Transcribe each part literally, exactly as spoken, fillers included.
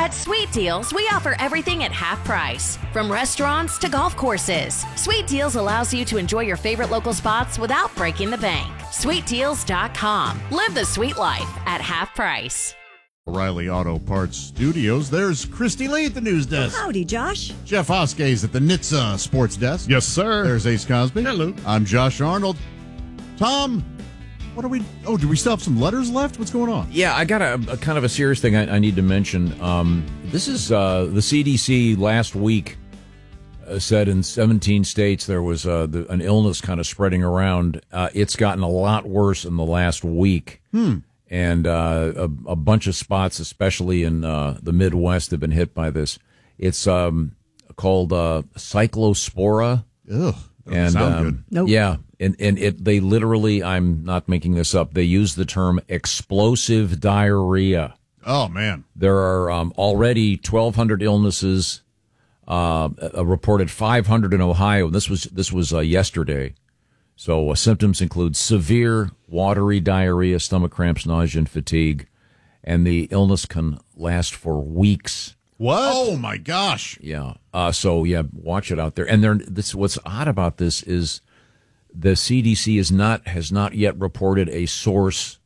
At Sweet Deals, we offer everything at half price, from restaurants to golf courses. Sweet Deals allows you to enjoy your favorite local spots without breaking the bank. sweet deals dot com. Live the sweet life at half price. O'Reilly Auto Parts Studios. There's Christy Lee at the news desk. Howdy, Josh. Jeff Hoskay's at the N H T S A Sports Desk. Yes, sir. There's Ace Cosby. Hello. I'm Josh Arnold. Tom, what are we... Oh, do we still have some letters left? What's going on? Yeah, I got a, a kind of a serious thing I, I need to mention. Um, this is uh, the C D C last week uh, said in seventeen states there was uh, the, an illness kind of spreading around. Uh, it's gotten a lot worse in the last week. Hmm. And uh, a, a bunch of spots, especially in uh, the Midwest, have been hit by this. It's um, called uh, cyclospora. Ugh. And sound um, good. Nope. yeah, and and it they literally, I'm not making this up, they use the term explosive diarrhea. Oh, man. There are um, already twelve hundred illnesses, uh, a reported five hundred in Ohio. This was this was uh, yesterday. So uh, symptoms include severe watery diarrhea, stomach cramps, nausea, and fatigue, and the illness can last for weeks. What? Oh, my gosh. Yeah. Uh, so yeah, watch it out there. And there, this what's odd about this is the C D C is not has not yet reported a source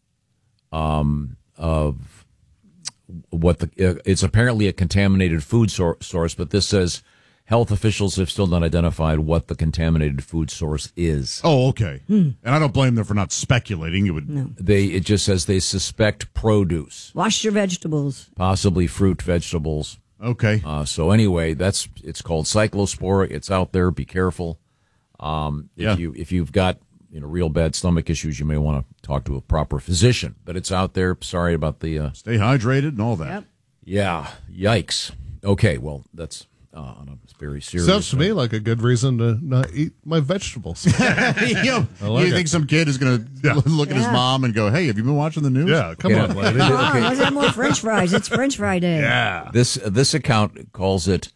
um, of what the uh, it's apparently a contaminated food sor- source, but this says health officials have still not identified what the contaminated food source is. Oh, okay. Hmm. And I don't blame them for not speculating. It would. No. They it just says they suspect produce, Wash your vegetables. possibly fruit, vegetables. Okay. Uh, so anyway, that's it's called cyclospora. It's out there. Be careful. Um, if Yeah. you if you've got you know real bad stomach issues, you may want to talk to a proper physician. But it's out there. Sorry about the. Uh, Stay hydrated and all that. Yep. yeah. Yikes. Okay. Well, that's uh, on a very serious. Sounds to me note. like a good reason to not eat my vegetables. you know, like you it. think some kid is going to Yeah. look at his Yeah. mom and go, hey, have you been watching the news? Yeah, come Yeah. on, lady. Come on, let's have more French fries. It's French fry day. Yeah. This this account calls it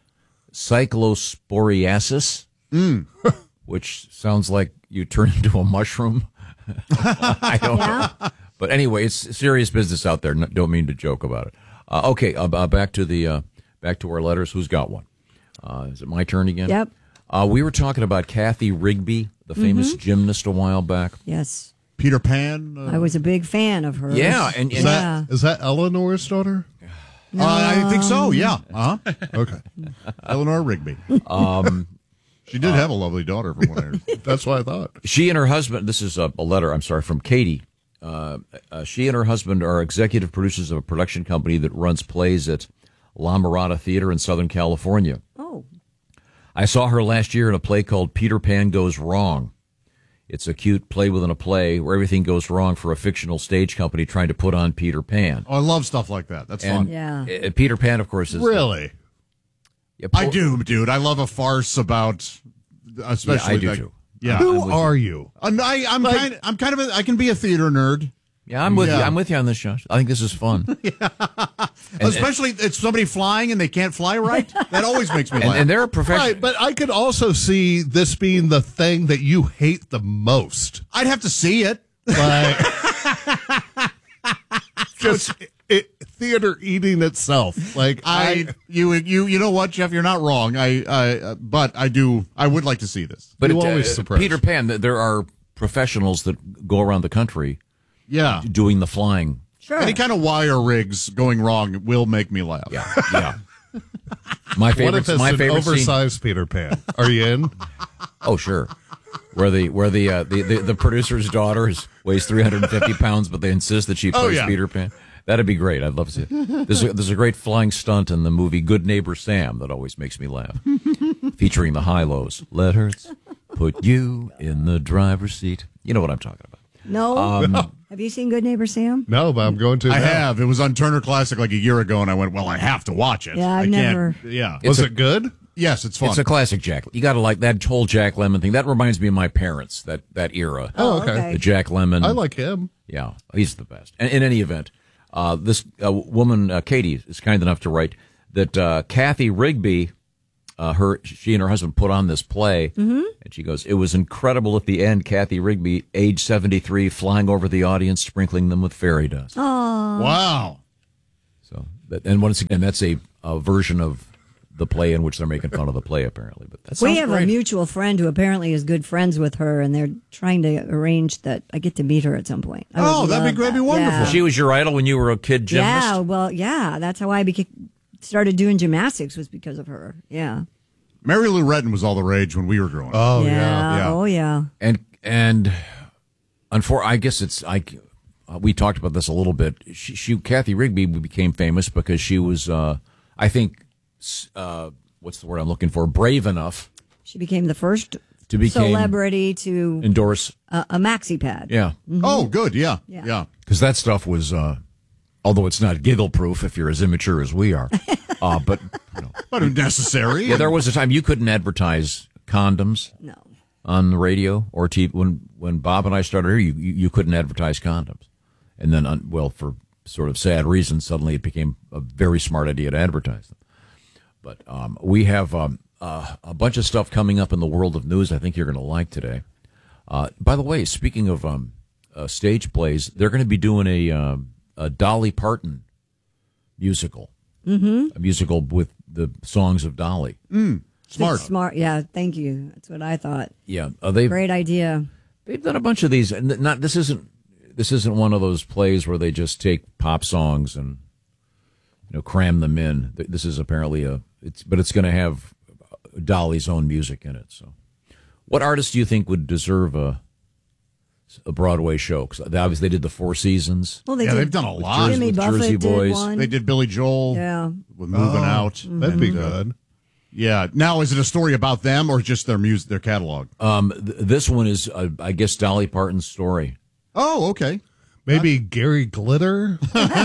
cyclosporiasis, which sounds like you turn into a mushroom. I don't Yeah. know. But anyway, it's serious business out there. N- Don't mean to joke about it. Uh, okay, uh, uh, back to the uh, back to our letters. Who's got one? Uh, is it my turn again? Yep. Uh, we were talking about Kathy Rigby, the famous gymnast, a while back. Yes. Peter Pan? Uh, I was a big fan of hers. Yeah, and, Is and Yeah. that is that Eleanor's daughter? uh, I think so, yeah. Uh-huh. Okay, Eleanor Rigby. um, She did have a lovely daughter, from what I heard. that's what I thought. she and her husband. This is a, a letter. I'm sorry, from Katie. Uh, uh, she and her husband are executive producers of a production company that runs plays at La Mirada Theater in Southern California. Oh. I saw her last year in a play called Peter Pan Goes Wrong. It's a cute play within a play where everything goes wrong for a fictional stage company trying to put on Peter Pan. Oh, I love stuff like that. That's And fun. Yeah. uh, Peter Pan, of course, is Really? Yeah, I poor- do, dude. I love a farce about, especially. Yeah, I do like- too. Yeah. Who I'm with are you? I'm, I, I'm kind. I'm kind of. A, I can be a theater nerd, Yeah, I'm with Yeah. you. I'm with you on this, Josh. I think this is fun. And, especially it's somebody flying and they can't fly right. That always makes me and, laugh. and they're a professional. Right, but I could also see this being the thing that you hate the most. I'd have to see it. Like, just it, theater eating itself. Like I, you, you, you know what, Jeff? You're not wrong. I, I, uh, but I do. I would like to see this. But You it, always uh, surprise. Peter Pan, th- there are professionals that go around the country Yeah. doing the flying. Sure. Any kind of wire rigs going wrong will make me laugh. Yeah, yeah. My what favorite, if it's my an favorite scene. oversized Peter Pan? Are you in? Oh, sure. Where the where the uh, the, the the producer's daughter is, weighs three hundred fifty pounds, but they insist that she plays Oh, yeah. Peter Pan. That'd be great. I'd love to see it. There's a, there's a great flying stunt in the movie Good Neighbor Sam that always makes me laugh, featuring the high-lows. Letters put you in the driver's seat. You know what I'm talking about. No. Um, Have you seen Good Neighbor Sam? No, but I'm going to. I now. have. It was on Turner Classic like a year ago, and I went, "Well, I have to watch it." Yeah, I've I can't- never- Yeah. Was It's a- it good? Yes, it's fun. It's a classic Jack. You got to like that whole Jack Lemmon thing. That reminds me of my parents. That that era. Oh, okay. okay. The Jack Lemmon. I like him. Yeah, he's the best. And in any event, uh, this uh, woman, uh, Katie, is kind enough to write that uh, Kathy Rigby, uh, her, she and her husband put on this play, Mm-hmm. and she goes, "It was incredible at the end. Kathy Rigby, age seventy-three, flying over the audience, sprinkling them with fairy dust." Oh. wow. So But, and once again, that's a, a version of the play in which they're making fun of the play, apparently. But that We sounds have great. a mutual friend who apparently is good friends with her, and they're trying to arrange that I get to meet her at some point. I would Oh, that'd be love great. That'd be that. wonderful. Yeah. She was your idol when you were a kid gymnast? Yeah, well, yeah, that's how I became, started doing gymnastics was because of her. Yeah. Mary Lou Retton was all the rage when we were growing up. Oh, yeah. yeah. yeah. Oh, yeah. And, and unfor- I guess it's, I, uh, we talked about this a little bit. She, she Kathy Rigby became famous because she was, uh, I think, uh, what's the word I'm looking for? Brave enough She became the first to become celebrity to endorse. uh, a maxi pad. Yeah, Oh, good. Yeah. Yeah. Yeah. because that stuff was, uh, although it's not giggle proof if you're as immature as we are, uh, but you know, But necessary. yeah, there was a time you couldn't advertise condoms No. on the radio or T V. When when Bob and I started here, you you, you couldn't advertise condoms, and then on, well, for sort of sad reasons, suddenly it became a very smart idea to advertise them. But um, we have um, uh, a bunch of stuff coming up in the world of news I think you're going to like today. Uh, by the way, speaking of um, uh, stage plays, they're going to be doing a, um, a Dolly Parton musical, mm-hmm. a musical with the songs of Dolly. Smart. Smart. Yeah, thank you. That's what I thought. Yeah, uh, they've Great idea. they've done a bunch of these, and not this isn't this isn't one of those plays where they just take pop songs and you know cram them in. This is apparently a it's, but it's going to have Dolly's own music in it. So, what artist do you think would deserve a a Broadway show? Because obviously they did the Four Seasons. Well, they Yeah, did, they've done a lot. Jimmy with Buffett Jersey did Boys. one. They did Billy Joel Yeah. with Moving Out. That'd be And, uh, good. Yeah. Now, is it a story about them or just their music, their catalog? Um, th- this one is, uh, I guess, Dolly Parton's story. Oh, okay. Maybe Gary Glitter.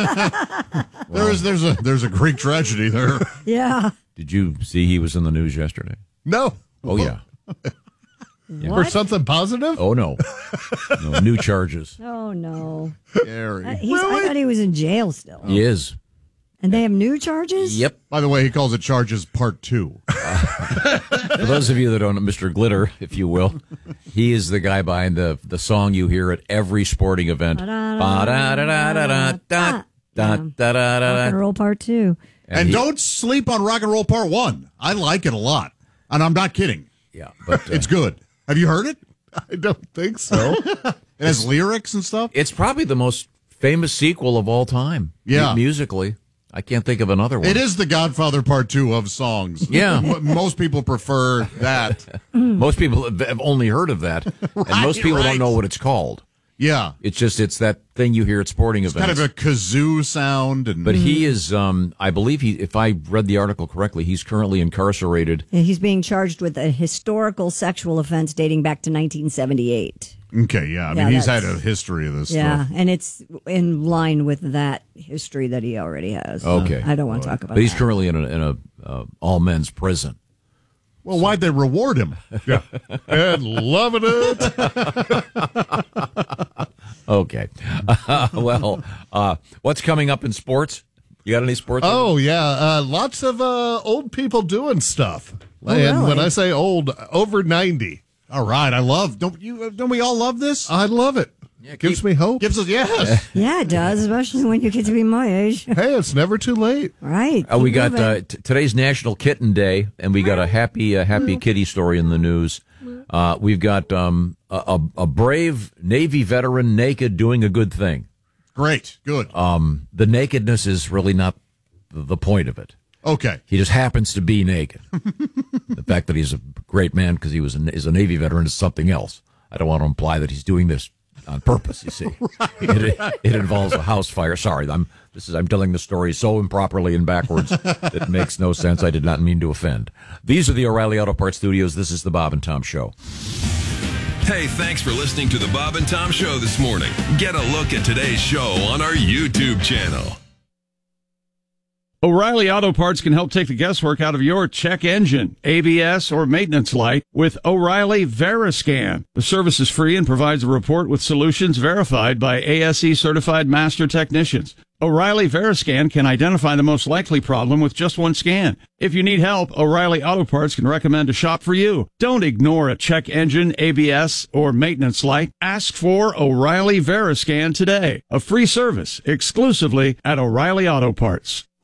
There is there's a there's a Greek tragedy there. Yeah. Did you see he was in the news yesterday? No. Oh yeah. For What? something positive? Oh no. No new charges. Oh, no. Gary. Uh, he's, I thought he was in jail still. He is. And they have new charges? Yep. By the way, he calls it charges part two. For those of you that don't know Mister Glitter, if you will, he is the guy behind the the song you hear at every sporting event. Ba-da-da-da-da-da-da, da-da-da-da-da. Rock and roll part two. And, he- don't sleep on Rock and Roll Part One. I like it a lot, and I'm not kidding. Yeah, but uh, It's good. Have you heard it? I don't think so. It has lyrics and stuff. it's probably the most famous sequel of all time. Yeah. mu- musically, I can't think of another one. It is the Godfather Part Two of songs. Yeah. M- most people prefer that. Most people have have only heard of that, and most people right. don't know what it's called. Yeah, It's just it's that thing you hear at sporting events. kind of a kazoo sound, and But he is, um, I believe he, if I read the article correctly, he's currently incarcerated. Yeah, he's being charged with a historical sexual offense dating back to nineteen seventy-eight. okay. Yeah, I mean Yeah, he's had that's- a history of this Yeah, stuff. and it's in line with that history that he already has. Okay. I don't want to talk about But he's that. currently in a, in a uh, all men's prison. Well, why'd they reward him? Yeah. And loving it. Okay. well, uh, what's coming up in sports? You got any sports? Oh, yeah. Uh, lots of uh, old people doing stuff. Oh, and when really? I say old, over ninety. All right, I love. Don't you? Don't we all love this? I love it. Yeah, Gives keep- me hope. Gives us yes. Yeah, it does, especially when you get to be my age. Hey, it's never too late. Right. Uh, we keep got moving. uh, t- today's National Kitten Day, and we got a happy, uh, happy kitty story in the news. Uh, we've got um, a, a, a brave Navy veteran naked doing a good thing. Great, good. Um, the nakedness is really not the, the point of it. Okay. He just happens to be naked. The fact that he's a great man because he was a, is a Navy veteran is something else. I don't want to imply that he's doing this on purpose. You see, it, it involves a house fire. Sorry, I'm this is I'm telling the story so improperly and backwards that it makes no sense. I did not mean to offend. These are the O'Reilly Auto Parts Studios. This is the Bob and Tom Show. Hey, thanks for listening to the Bob and Tom Show this morning. Get a look at today's show on our YouTube channel. O'Reilly Auto Parts can help take the guesswork out of your check engine, A B S, or maintenance light with O'Reilly Veriscan. The service is free and provides a report with solutions verified by A S E certified master technicians. O'Reilly Veriscan can identify the most likely problem with just one scan. If you need help, O'Reilly Auto Parts can recommend a shop for you. Don't ignore a check engine, A B S, or maintenance light. Ask for O'Reilly Veriscan today. A free service exclusively at O'Reilly Auto Parts.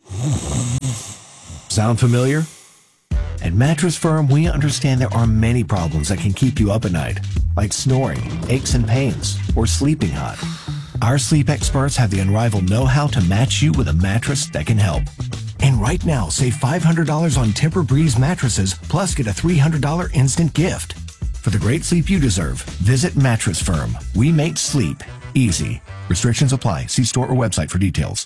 Sound familiar? At Mattress Firm, we understand there are many problems that can keep you up at night, like snoring, aches and pains, or sleeping hot. Our sleep experts have the unrivaled know-how to match you with a mattress that can help. And right now, save five hundred dollars on Tempur-Breeze mattresses, plus get a three hundred dollars instant gift. For the great sleep you deserve, visit Mattress Firm. We make sleep easy. Restrictions apply. See store or website for details.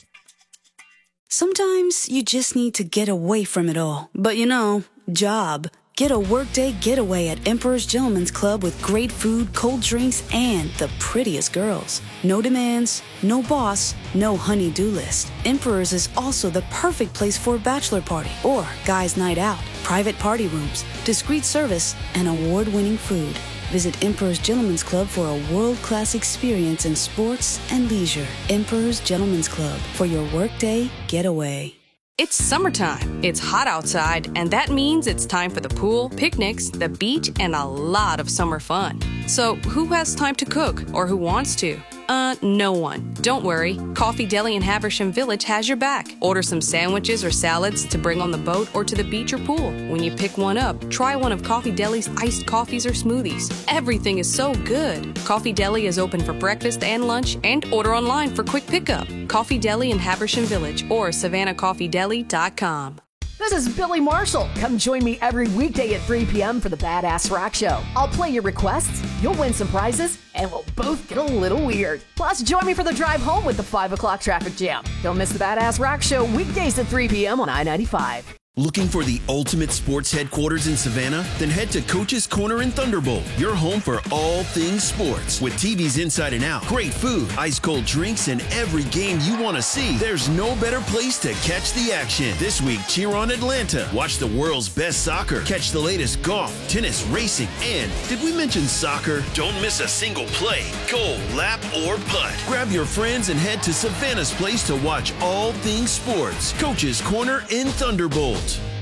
Sometimes you just need to get away from it all. But you know, job. Get a workday getaway at Emperor's Gentleman's Club with great food, cold drinks, and the prettiest girls. No demands, no boss, no honey-do list. Emperor's is also the perfect place for a bachelor party or guys' night out. Private party rooms, discreet service, and award-winning food. Visit Emperor's Gentleman's Club for a world-class experience in sports and leisure. Emperor's Gentleman's Club for your workday getaway. It's summertime. It's hot outside, and that means it's time for the pool, picnics, the beach, and a lot of summer fun. So, who has time to cook, or who wants to? Uh, no one. Don't worry. Coffee Deli in Haversham Village has your back. Order some sandwiches or salads to bring on the boat or to the beach or pool. When you pick one up, try one of Coffee Deli's iced coffees or smoothies. Everything is so good. Coffee Deli is open for breakfast and lunch, and order online for quick pickup. Coffee Deli in Haversham Village or savannah coffee deli dot com. This is Billy Marshall. Come join me every weekday at three p.m. for the Badass Rock Show. I'll play your requests, you'll win some prizes, and we'll both get a little weird. Plus, join me for the drive home with the five o'clock traffic jam. Don't miss the Badass Rock Show weekdays at three p.m. on I ninety-five. Looking for the ultimate sports headquarters in Savannah? Then head to Coach's Corner in Thunderbolt, your home for all things sports. With T Vs inside and out, great food, ice-cold drinks, and every game you want to see. There's no better place to catch the action. This week, cheer on Atlanta. Watch the world's best soccer. Catch the latest golf, tennis, racing, and did we mention soccer? Don't miss a single play, goal, lap, or putt. Grab your friends and head to Savannah's place to watch all things sports. Coach's Corner in Thunderbolt.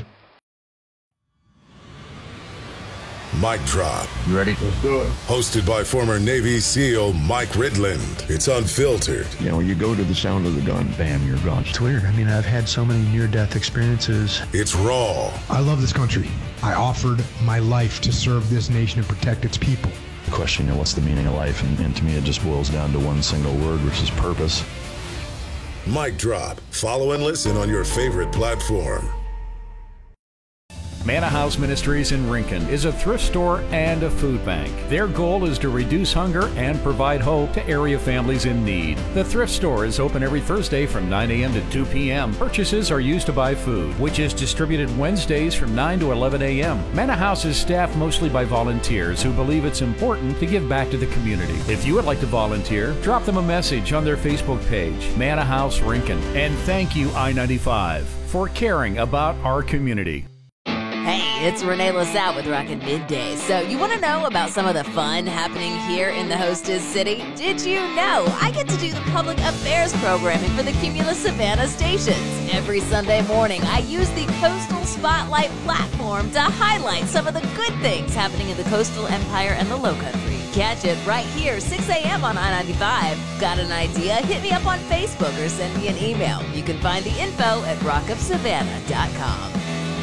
Mic Drop. You ready? Let's do it. Hosted by former Navy SEAL Mike Ridland. It's unfiltered. You know, you go to the sound of the gun, bam, you're gone. It's weird. I mean, I've had so many near-death experiences. It's raw. I love this country. I offered my life to serve this nation and protect its people. The question, you know, what's the meaning of life? And, and to me, it just boils down to one single word, which is purpose. Mic Drop. Follow and listen on your favorite platform. Manna House Ministries in Rincon is a thrift store and a food bank. Their goal is to reduce hunger and provide hope to area families in need. The thrift store is open every Thursday from nine a.m. to two p.m. Purchases are used to buy food, which is distributed Wednesdays from nine to eleven a.m. Manna House is staffed mostly by volunteers who believe it's important to give back to the community. If you would like to volunteer, drop them a message on their Facebook page, Manna House Rincon. And thank you, I ninety-five, for caring about our community. Hey, it's Renee LaSalle with Rockin' Midday. So you want to know about some of the fun happening here in the hostess city? Did you know I get to do the public affairs programming for the Cumulus Savannah stations? Every Sunday morning, I use the Coastal Spotlight platform to highlight some of the good things happening in the coastal empire and the Lowcountry. Catch it right here, six a.m. on I ninety-five. Got an idea? Hit me up on Facebook or send me an email. You can find the info at rock up savannah dot com.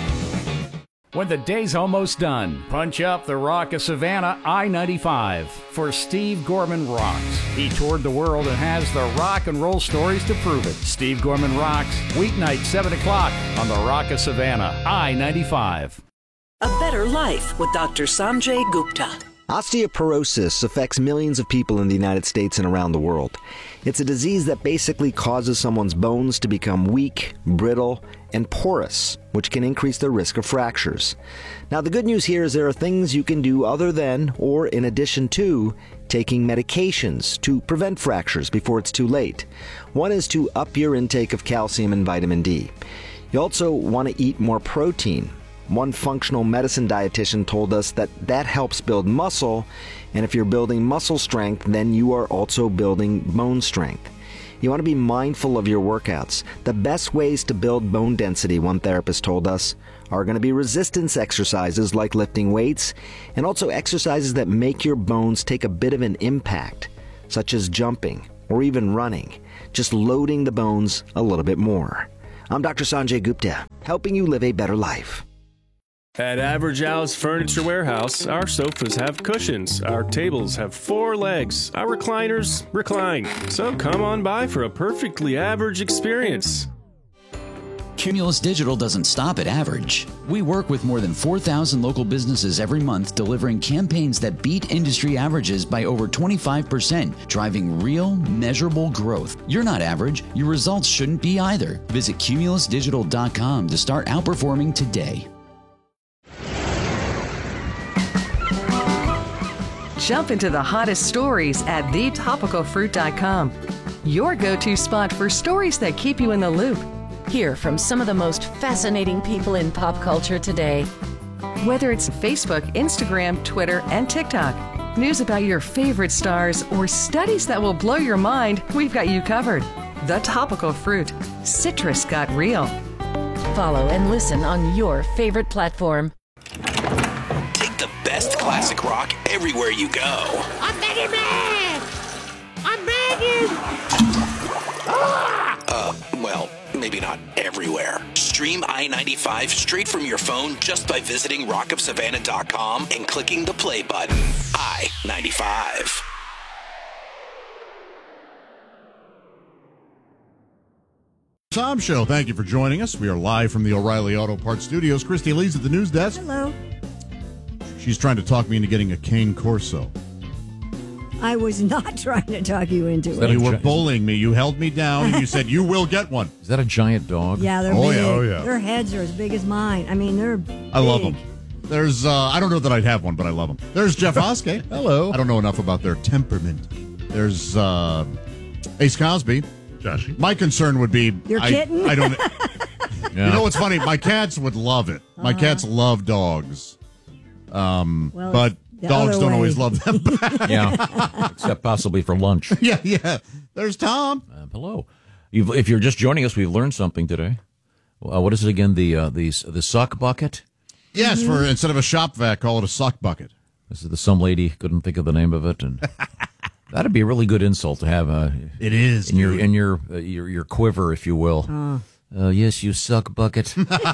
When the day's almost done, punch up the Rock of Savannah I ninety-five for Steve Gorman Rocks. He toured the world and has the rock and roll stories to prove it. Steve Gorman Rocks, weeknight seven o'clock on the Rock of Savannah I ninety-five. A better life with Doctor Sanjay Gupta. Osteoporosis affects millions of people in the United States and around the world. It's a disease that basically causes someone's bones to become weak, brittle, and porous, which can increase the risk of fractures. Now, the good news here is there are things you can do other than, or in addition to, taking medications to prevent fractures before it's too late. One is to up your intake of calcium and vitamin D. You also want to eat more protein. One functional medicine dietitian told us that that helps build muscle, and if you're building muscle strength, then you are also building bone strength. You want to be mindful of your workouts. The best ways to build bone density, one therapist told us, are going to be resistance exercises like lifting weights, and also exercises that make your bones take a bit of an impact, such as jumping or even running, just loading the bones a little bit more. I'm Doctor Sanjay Gupta, helping you live a better life. At Average Al's Furniture Warehouse, our sofas have cushions, our tables have four legs, our recliners recline. So come on by for a perfectly average experience. Cumulus Digital doesn't stop at average. We work with more than four thousand local businesses every month, delivering campaigns that beat industry averages by over twenty-five percent, driving real, measurable growth. You're not average. Your results shouldn't be either. Visit cumulus digital dot com to start outperforming today. Jump into the hottest stories at the topical fruit dot com. Your go-to spot for stories that keep you in the loop. Hear from some of the most fascinating people in pop culture today. Whether it's Facebook, Instagram, Twitter, and TikTok, news about your favorite stars, or studies that will blow your mind, we've got you covered. The Topical Fruit. Citrus got real. Follow and listen on your favorite platform. Take the best classic rock everywhere you go. I'm begging, man! I'm begging! Uh, well, maybe not everywhere. Stream I ninety-five straight from your phone just by visiting rock of savannah dot com and clicking the play button. I ninety-five. Tom Show, thank you for joining us. We are live from the O'Reilly Auto Parts Studios. Christy Lee's at the news desk. Hello. She's trying to talk me into getting a cane Corso. I was not trying to talk you into it. You were bullying me. You held me down and you said you will get one. Is that a giant dog? Yeah, they're oh, big. Yeah, oh, yeah. Their heads are as big as mine. I mean, they're big. I love them. There's, uh, I don't know that I'd have one, but I love them. There's Jeff Oskey. Hello. I don't know enough about their temperament. There's uh, Ace Cosby. Joshy. My concern would be... Your I, kitten? I don't... Yeah. You know what's funny? My cats would love it. My Uh-huh. cats love dogs. Um, Well, but the dogs other don't way. always love them back. Yeah, except possibly for lunch. Yeah, yeah. There's Tom. Uh, hello. You've, if you're just joining us, we've learned something today. Uh, what is it again? The uh, the the suck bucket. Yes, for instead of a shop vac, call it a suck bucket. This is the some lady couldn't think of the name of it, and that'd be a really good insult to have. Uh, it is in your dude. in your uh, your your quiver, if you will. Oh. Uh, yes, you suck bucket.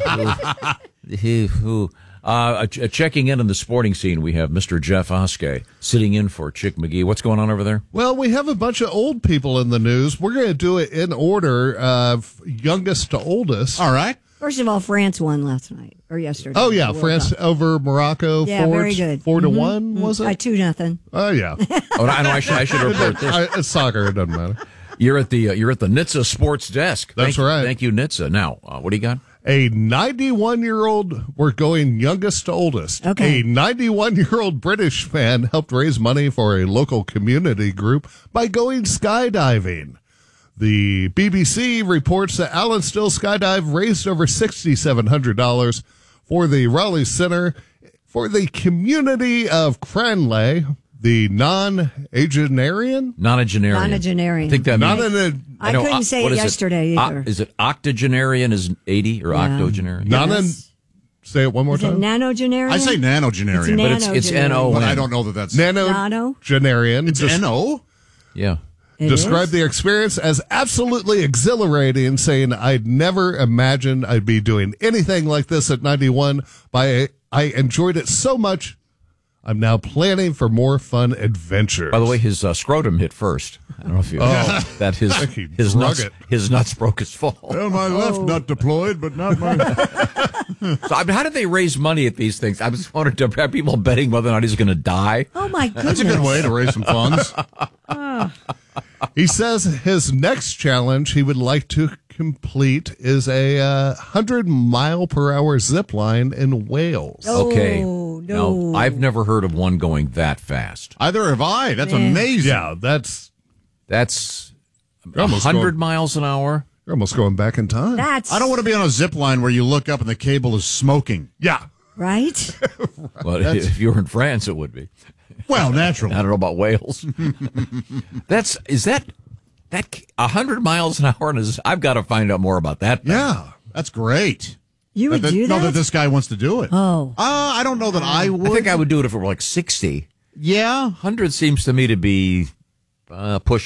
Who? Who? Uh, ch- checking in on the sporting scene, we have Mister Jeff Oskey sitting in for Chick McGee. What's going on over there? Well, we have a bunch of old people in the news. We're going to do it in order of youngest to oldest. All right. First of all, France won last night or yesterday. Oh, yeah. The World France Cup. over Morocco. Yeah, four, very good. Four to Mhm. one, was it? Uh, two nothing. Oh, yeah. Oh, I know. I should, I should report this. I, it's soccer. It doesn't matter. You're at the uh, you're at the N H T S A Sports Desk. That's Thank, right. Thank you, N H T S A. Now, uh, what do you got? A ninety-one-year-old, we're going youngest to oldest. Okay. A ninety-one-year-old British man helped raise money for a local community group by going skydiving. The B B C reports that Alan Still Skydive raised over six thousand seven hundred dollars for the Raleigh Center for the community of Cranleigh, the non-agenarian? Nonagenarian. Nonagenarian. I think that Not means, an, I know, couldn't uh, say what it is yesterday O- either. is it octogenarian is eighty or Yeah. octogenarian? not an, Yes. say it one more Is it time. nanogenarian? I say nanogenarian, But it's- it's N O N. but I don't know that that's Nanogenarian. It's Just N O. Yeah. It described is? the experience as absolutely exhilarating, saying, I'd never imagined I'd be doing anything like this at ninety-one, but I, I enjoyed it so much, I'm now planning for more fun adventures. By the way, his uh, scrotum hit first. I don't know if you Oh. that his I think he his drug nuts it. his nuts broke his fall. Well, my left nut deployed, but not my. So, I mean, how did they raise money at these things? I just wanted to have people betting whether or not he's going to die. Oh, my goodness. That's a good way to raise some funds. He says his next challenge he would like to complete is a uh, one hundred mile per hour zip line in Wales. Okay. no. Now, I've never heard of one going that fast. Either have I. That's Yeah. amazing. Yeah, that's That's You're almost one hundred going- miles an hour. you're almost going back in time. That's I don't want to be on a zip line where you look up and the cable is smoking. Yeah. right. Well, if you were in France, it would be. Well, naturally. I don't know about Wales. That's is that that a hundred miles an hour? Is I've got to find out more about that. Yeah, that's great. You would That- do No, that? that this guy wants to do it. Oh. Uh, I don't know that I would. I think I would do it if it were like sixty. Yeah. Hundred seems to me to be uh, pushing it.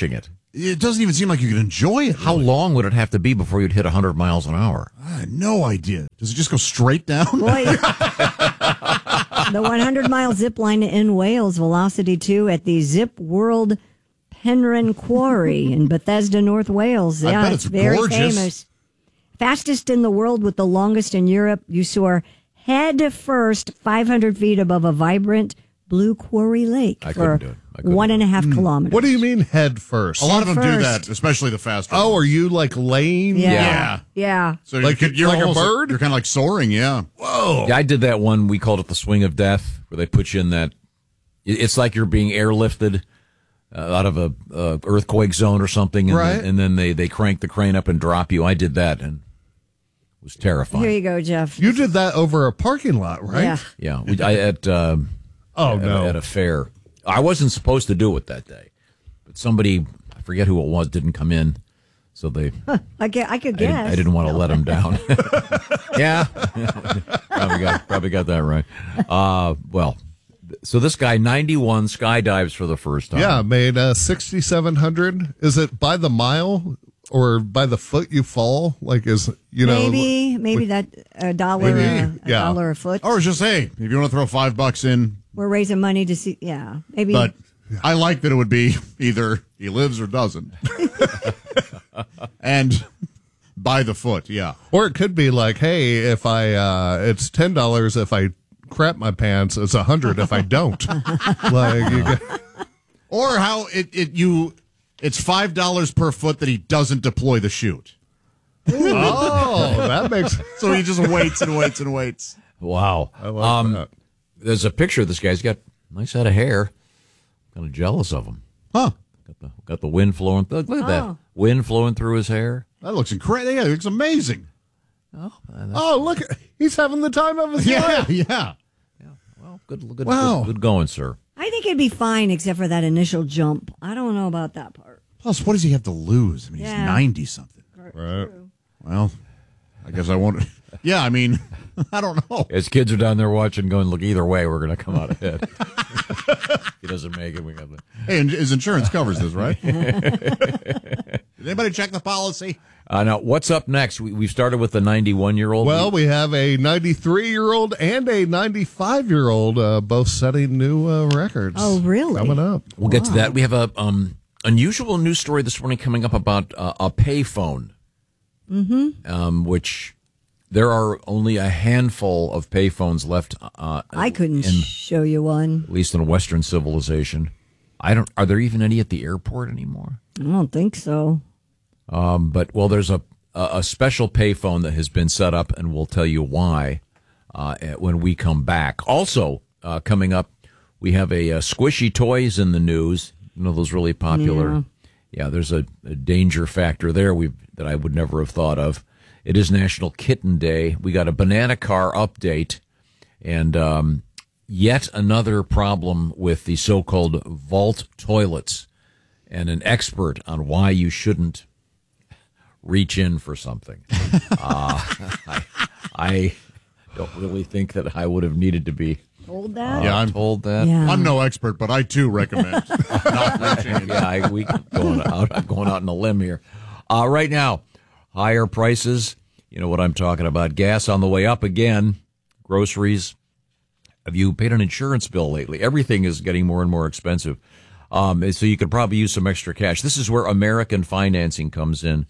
it doesn't even seem like you can enjoy it. How really. long would it have to be before you'd hit one hundred miles an hour? I had no idea. Does it just go straight down? Boy, the one hundred mile zip line in Wales, Velocity two at the Zip World Penryn Quarry in Bethesda, North Wales. I Yeah, bet it's very gorgeous. famous. Fastest in the world with the longest in Europe. You soar head first five hundred feet above a vibrant blue quarry lake I for couldn't do it. I couldn't one and a half kilometers. What do you mean head first? A lot of them do First. that, especially the faster. Oh, are you like laying? Yeah. Yeah. Yeah. So Like- you could, you're like a almost- bird? You're kind of like soaring, yeah. Whoa. Yeah, I did that one. We called it the swing of death, where they put you in that. it- It's like you're being airlifted uh, out of a uh, earthquake zone or something, and, Right. then, and then they, they crank the crane up and drop you. I did that, and it was terrifying. Here you go, Jeff. You did that over a parking lot, right? Yeah. Yeah, we, I at um, Oh, at, no. at a fair. I wasn't supposed to do it that day, but somebody, I forget who it was, didn't come in, so they. I, get, I could I didn't, guess. I didn't want to let them down. Yeah, probably got probably got that right. Uh, well, so this guy ninety-one skydives for the first time. Yeah, made uh, sixty-seven hundred. Is it by the mile or by the foot you fall? Like, is, you know. Maybe, maybe that a dollar, Maybe, a, a yeah. dollar a foot. Or just, hey, if you want to throw five bucks in, We're raising money to see. Yeah, maybe. but I like that it would be either he lives or doesn't. And by the foot, yeah. Or it could be like, hey, if I, uh, it's ten dollars if I crap my pants, it's a hundred if I don't. Like, you get, Or how it, it you it's five dollars per foot that he doesn't deploy the chute. oh, that makes. So he just waits and waits and waits. Wow. I like um, that. There's a picture of this guy. He's got a nice head of hair. Kind of jealous of him. Huh. Got the, got the wind flowing. Look, look at that. Oh. Wind flowing through his hair. That looks incredible. Yeah, it looks amazing. Oh, man, Oh, look, he's having the time of his Yeah, life. yeah. well, good, good, Wow. good, good going, sir. I think it'd be fine except for that initial jump. I don't know about that part. Plus, what does he have to lose? I mean, Yeah. he's ninety something. Right. Well, I guess I won't. Yeah, I mean, I don't know. His kids are down there watching, going, look, either way, we're going to come out ahead. He doesn't make it. We got the. Hey, and his insurance covers this, right? Did anybody check the policy? Uh, now, what's up next? We, we've started with the ninety-one-year-old. Well, we have a ninety-three-year-old and a ninety-five-year-old uh, both setting new uh, records. Oh, really? Coming up. We'll get to that. We have a um, unusual news story this morning coming up about uh, a payphone, Mm-hmm. um, which there are only a handful of payphones left. Uh, I couldn't in, show you one. at least in Western civilization. I don't. Are there even any at the airport anymore? I don't think so. Um, but well, there's a a special payphone that has been set up, and we'll tell you why uh, when we come back. Also, uh, coming up, we have a, a squishy toys in the news. You know those really popular. Yeah, yeah there's a, a danger factor there we that I would never have thought of. It is National Kitten Day. We got a banana car update, and um, yet another problem with the so-called vault toilets, and an expert on why you shouldn't reach in for something. Uh, I, I don't really think that I would have needed to be Told that? uh, Yeah, I'm- told that. Yeah. I'm no expert, but I too recommend not reaching in. Yeah, I, we going out. I'm going out on a limb here. Uh, right now, higher prices. You know what I'm talking about. Gas on the way up again. Groceries. Have you paid an insurance bill lately? Everything is getting more and more expensive. Um, so you could probably use some extra cash. This is where American Financing comes in.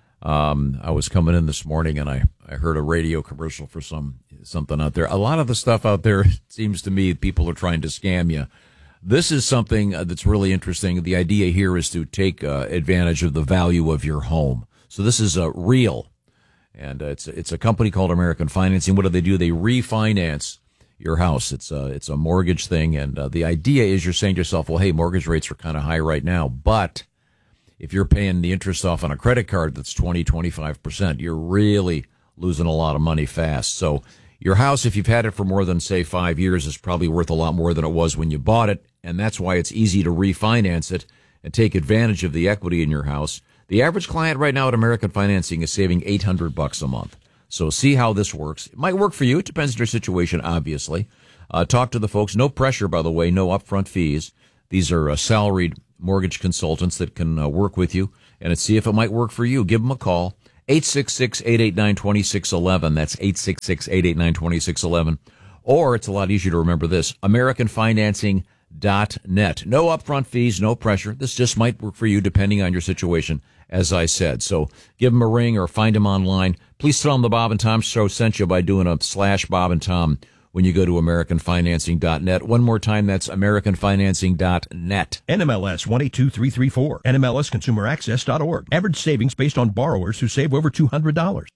Um, I was coming in this morning and I, I heard a radio commercial for some something out there. A lot of the stuff out there, it seems to me, people are trying to scam you. This is something uh, that's really interesting. The idea here is to take uh, advantage of the value of your home. So this is uh, real, and uh, it's it's a company called American Financing. What do they do? They refinance your house. It's a it's a mortgage thing, and uh, the idea is you're saying to yourself, well, hey, mortgage rates are kind of high right now, but if you're paying the interest off on a credit card that's twenty, twenty-five percent, you're really losing a lot of money fast. So your house, if you've had it for more than, say, five years, is probably worth a lot more than it was when you bought it, and that's why it's easy to refinance it and take advantage of the equity in your house. The average client right now at American Financing is saving eight hundred bucks a month. So see how this works. It might work for you. It depends on your situation, obviously. Uh, talk to the folks. No pressure, by the way. No upfront fees. These are uh, salaried mortgage consultants that can uh, work with you and see if it might work for you. Give them a call. eight six six, eight eight nine, two six one one. That's eight six six, eight eight nine, two six one one. Or it's a lot easier to remember this, American Financing dot net. No upfront fees, no pressure. This just might work for you depending on your situation, as I said. So give them a ring or find them online. Please tell them the Bob and Tom Show sent you by doing a slash Bob and Tom when you go to American Financing dot net. One more time, that's American Financing dot net. N M L S one eight two three three four. N M L S Consumer Access dot org. Average savings based on borrowers who save over two hundred dollars.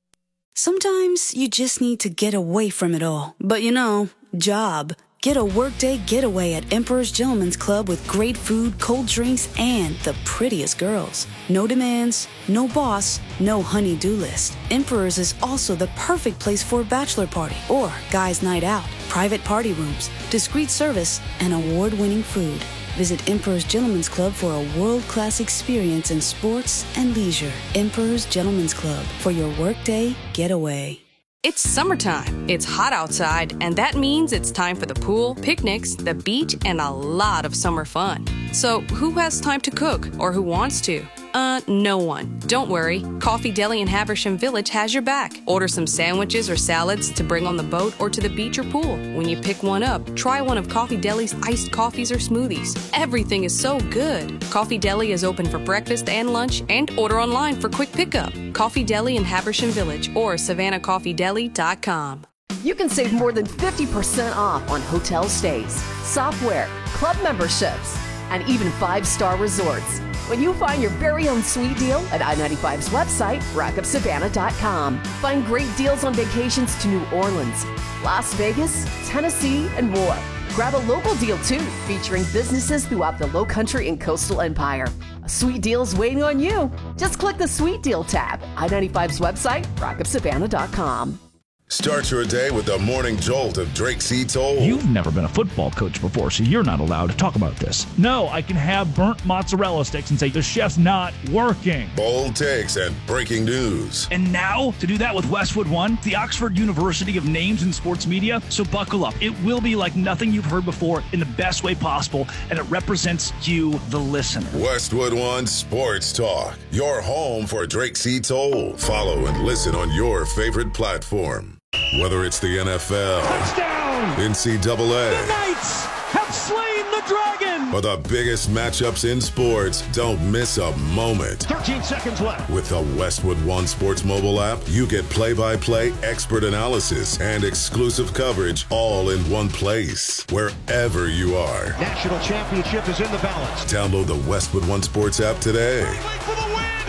Sometimes you just need to get away from it all. But you know, job. Get a workday getaway at Emperor's Gentleman's Club with great food, cold drinks, and the prettiest girls. No demands, no boss, no honey-do list. Emperor's is also the perfect place for a bachelor party or guys' night out. Private party rooms, discreet service, and award-winning food. Visit Emperor's Gentleman's Club for a world-class experience in sports and leisure. Emperor's Gentleman's Club for your workday getaway. It's summertime. It's hot outside, and that means it's time for the pool, picnics, the beach, and a lot of summer fun. So who has time to cook, or who wants to? Uh, no one. Don't worry. Coffee Deli in Habersham Village has your back. Order some sandwiches or salads to bring on the boat or to the beach or pool. When you pick one up, try one of Coffee Deli's iced coffees or smoothies. Everything is so good. Coffee Deli is open for breakfast and lunch, and order online for quick pickup. Coffee Deli in Habersham Village or savannah coffee deli dot com. You can save more than fifty percent off on hotel stays, software, club memberships, and even five-star resorts when you find your very own sweet deal at I ninety-five's website, rock up savannah dot com. Find great deals on vacations to New Orleans, Las Vegas, Tennessee, and more. Grab a local deal, too, featuring businesses throughout the Lowcountry and Coastal Empire. A sweet deal's waiting on you. Just click the Sweet Deal tab. I ninety-five's website, rock up savannah dot com. Start your day with the morning jolt of Drake C. Toll. You've never been a football coach before, so you're not allowed to talk about this. No, I can have burnt mozzarella sticks and say the chef's not working. Bold takes and breaking news. And now, to do that with Westwood One, the Oxford University of Names in Sports Media. So buckle up. It will be like nothing you've heard before in the best way possible, and it represents you, the listener. Westwood One Sports Talk, your home for Drake C. Toll. Follow and listen on your favorite platform. Whether it's the N F L, touchdown, N C double A, the Knights have slain the dragon, or the biggest matchups in sports, don't miss a moment. thirteen seconds left. With the Westwood One Sports mobile app, you get play-by-play expert analysis and exclusive coverage all in one place, wherever you are. National championship is in the balance. Download the Westwood One Sports app today. For the win.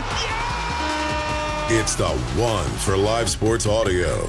Yeah! It's the one for live sports audio.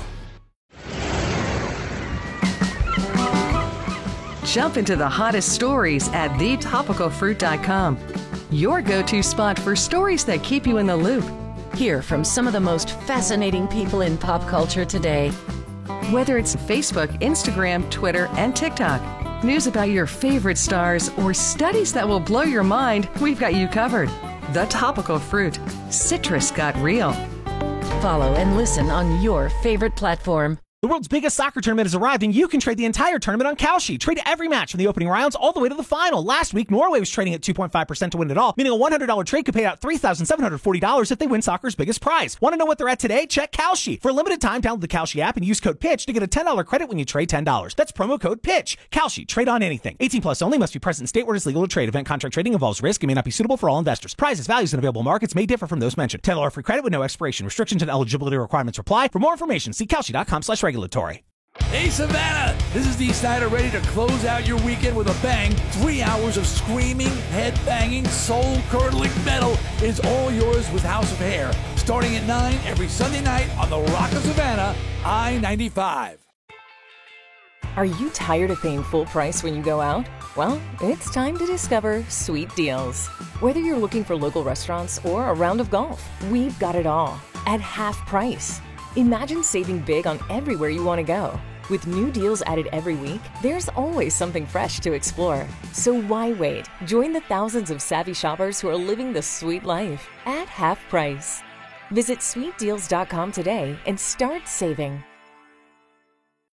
Jump into the hottest stories at the topical fruit dot com. Your go-to spot for stories that keep you in the loop. Hear from some of the most fascinating people in pop culture today. Whether it's Facebook, Instagram, Twitter, and TikTok, news about your favorite stars, or studies that will blow your mind, we've got you covered. The Topical Fruit. Citrus got real. Follow and listen on your favorite platform. The world's biggest soccer tournament has arrived, and you can trade the entire tournament on Kalshi. Trade every match from the opening rounds all the way to the final. Last week, Norway was trading at two point five percent to win it all, meaning a one hundred dollars trade could pay out three thousand seven hundred forty dollars if they win soccer's biggest prize. Want to know what they're at today? Check Kalshi. For a limited time, download the Kalshi app and use code PITCH to get a ten dollars credit when you trade ten dollars. That's promo code PITCH. Kalshi. Trade on anything. eighteen plus only. Must be present in state where it's legal to trade. Event contract trading involves risk and may not be suitable for all investors. Prizes, values, and available markets may differ from those mentioned. ten dollars free credit with no expiration. Restrictions and eligibility requirements apply. For more information, see Kalshi dot com slash regulatory. Hey Savannah, this is Dee Snyder ready to close out your weekend with a bang. Three hours of screaming, head-banging, soul-curdling metal is all yours with House of Hair. Starting at nine every Sunday night on the Rock of Savannah, I ninety-five. Are you tired of paying full price when you go out? Well, it's time to discover Sweet Deals. Whether you're looking for local restaurants or a round of golf, we've got it all at half price. Imagine saving big on everywhere you want to go. With new deals added every week, there's always something fresh to explore. So why wait? Join the thousands of savvy shoppers who are living the sweet life at half price. Visit sweet deals dot com today and start saving.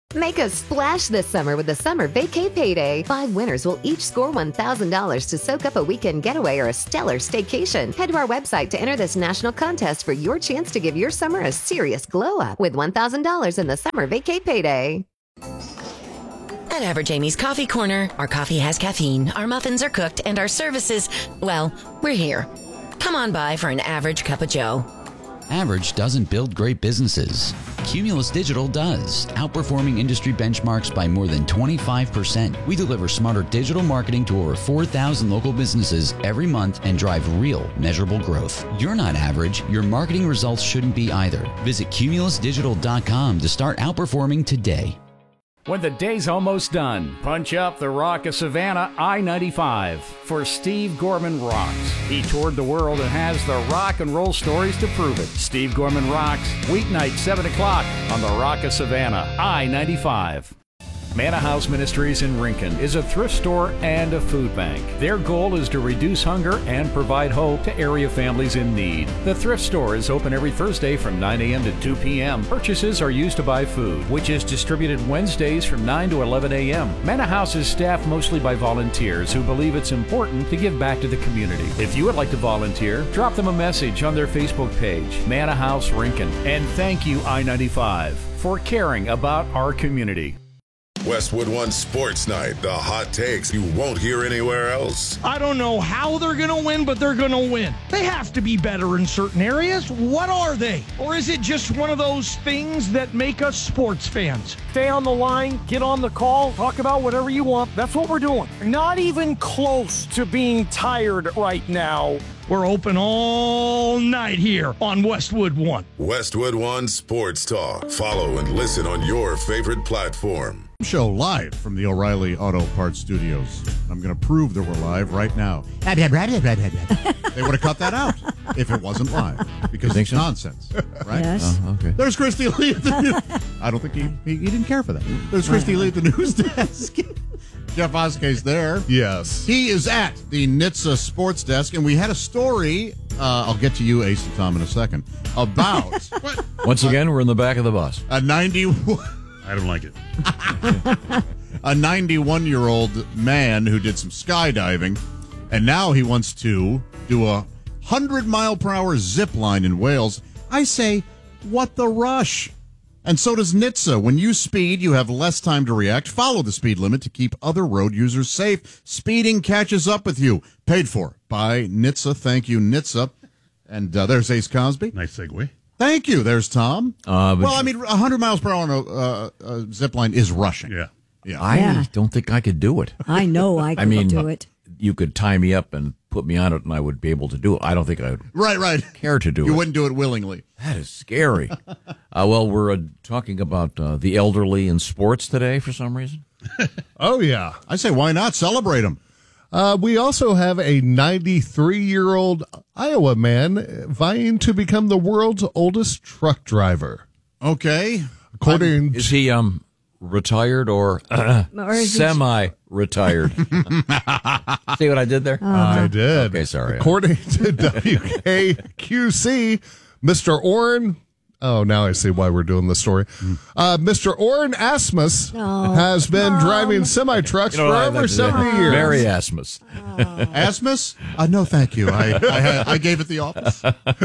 Make a splash this summer with the Summer Vacay Payday. Five winners will each score one thousand dollars to soak up a weekend getaway or a stellar staycation. Head to our website to enter this national contest for your chance to give your summer a serious glow-up with one thousand dollars in the Summer Vacay Payday. At Average Amy's Coffee Corner, our coffee has caffeine, our muffins are cooked, and our services, well, we're here. Come on by for an average cup of joe. Average doesn't build great businesses. Cumulus Digital does, outperforming industry benchmarks by more than twenty-five percent. We deliver smarter digital marketing to over four thousand local businesses every month and drive real, measurable growth. You're not average. Your marketing results shouldn't be either. Visit cumulus digital dot com to start outperforming today. When the day's almost done, punch up the Rock of Savannah I ninety-five for Steve Gorman Rocks. He toured the world and has the rock and roll stories to prove it. Steve Gorman Rocks, weeknight seven o'clock on the Rock of Savannah I ninety-five. Manna House Ministries in Rincon is a thrift store and a food bank. Their goal is to reduce hunger and provide hope to area families in need. The thrift store is open every Thursday from nine a.m. to two p.m. Purchases are used to buy food, which is distributed Wednesdays from nine to eleven a.m. Manna House is staffed mostly by volunteers who believe it's important to give back to the community. If you would like to volunteer, drop them a message on their Facebook page, Manna House Rincon. And thank you, I ninety-five, for caring about our community. Westwood One Sports Night, the hot takes you won't hear anywhere else. I don't know how they're going to win, but they're going to win. They have to be better in certain areas. What are they? Or is it just one of those things that make us sports fans? Stay on the line, get on the call, talk about whatever you want. That's what we're doing. Not even close to being tired right now. We're open all night here on Westwood One. Westwood One Sports Talk. Follow and listen on your favorite platform. Show live from the O'Reilly Auto Parts Studios. I'm going to prove that we're live right now. They would have cut that out if it wasn't live because it's so? nonsense, right? Yes. Oh, okay. There's Christy Lee at the news. I don't think he, he he didn't care for that. There's Christy Lee at the news desk. Jeff Oskey's there. Yes. He is at the N H T S A Sports Desk, and we had a story. Uh, I'll get to you, Ace and Tom, in a second. About once again, we're in the back of the bus. A ninety-one. I don't like it. A ninety-one-year-old man who did some skydiving, and now he wants to do a hundred-mile-per-hour zip line in Wales. I say, what the rush? And so does N H T S A. When you speed, you have less time to react. Follow the speed limit to keep other road users safe. Speeding catches up with you. Paid for by N H T S A. Thank you, N H T S A. And uh, there's Ace Cosby. Nice segue. Thank you. There's Tom. Uh, well, I mean, one hundred miles per hour on a, uh, a zip line is rushing. Yeah. Yeah. I Yeah. don't think I could do it. I know I could I mean, do it. you could tie me up and put me on it, and I would be able to do it. I don't think I would Right, right. care to do You it. wouldn't do it willingly. That is scary. uh, well, we're uh, talking about uh, the elderly in sports today for some reason. Oh, yeah. I say, why not celebrate them? Uh, we also have a ninety-three-year-old Iowa man vying to become the world's oldest truck driver. Okay. According Is he um retired or, uh, Or is he- semi-retired? See what I did there? I did. Okay, sorry. According to W K Q C, Mister Orrin, oh, now I see why we're doing this story. Uh, Mister Orrin Asmus Oh. has been driving semi-trucks You know, for I- over that's- seventy years. Mary Asmus. Asmus? Uh, no, thank you. I, I, had, I gave it the office.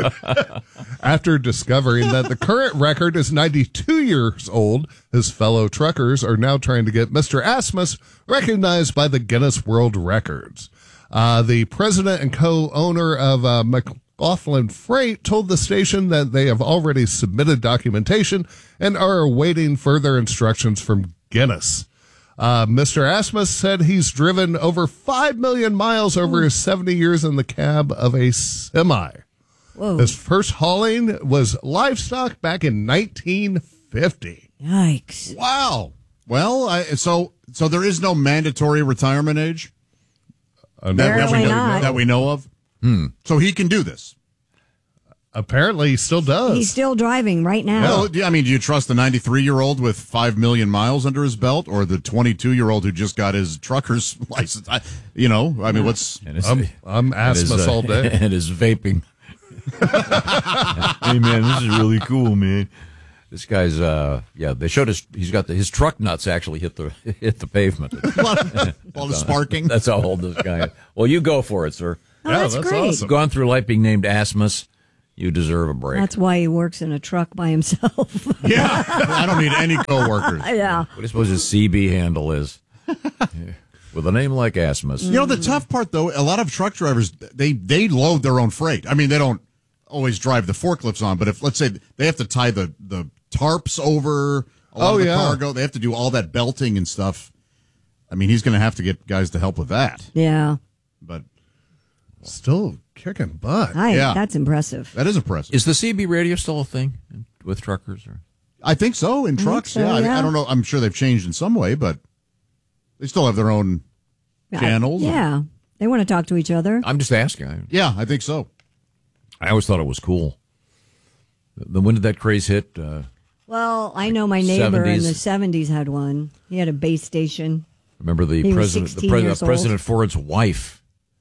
After discovering that the current record is ninety-two years old, his fellow truckers are now trying to get Mister Asmus recognized by the Guinness World Records. Uh, the president and co-owner of uh, McLaughlin Freight told the station that they have already submitted documentation and are awaiting further instructions from Guinness. Uh, Mister Asmus said he's driven over five million miles over his seventy years in the cab of a semi. Whoa. His first hauling was livestock back in nineteen fifty. Yikes. Wow. Well, I, so so there is no mandatory retirement age Uh, that, we Apparently know, not. that we know of. Hmm. So he can do this. Apparently, he still does. He's still driving right now. Well, do- I mean, do you trust the ninety-three-year-old with five million miles under his belt or the twenty-two-year-old who just got his trucker's license? I, you know, I mean, what's... And his, I'm, I'm and his, Asmus uh, all day. And his vaping. Hey, man, this is really cool, man. This guy's, uh, yeah, they showed his, he's got the, his truck nuts actually hit the, hit the pavement. All the sparking. That's how old this guy is. Well, you go for it, sir. Oh, yeah, that's, that's great. Awesome. Gone through life being named Asmus. You deserve a break. That's why he works in a truck by himself. Yeah. I don't need any coworkers. Yeah. What do you suppose his C B handle is? With a name like Asmus. You know, the tough part, though, a lot of truck drivers, they, they load their own freight. I mean, they don't always drive the forklifts on, but if, let's say, they have to tie the, the tarps over a lot oh, of the yeah. cargo, they have to do all that belting and stuff. I mean, he's going to have to get guys to help with that. Yeah. But still kicking butt. Hi, yeah. That's impressive. That is impressive. Is the C B radio still a thing with truckers? Or? I think so, in trucks, so, yeah. I, mean, yeah. I don't know. I'm sure they've changed in some way, but they still have their own channels. Yeah. They want to talk to each other. I'm just asking. I, Yeah, I think so. I always thought it was cool. The, when did that craze hit? Uh, Well, I know my neighbor in seventies. the seventies had one. He had a base station. remember the He was president, the sixteen pre- years old. President Ford's wife,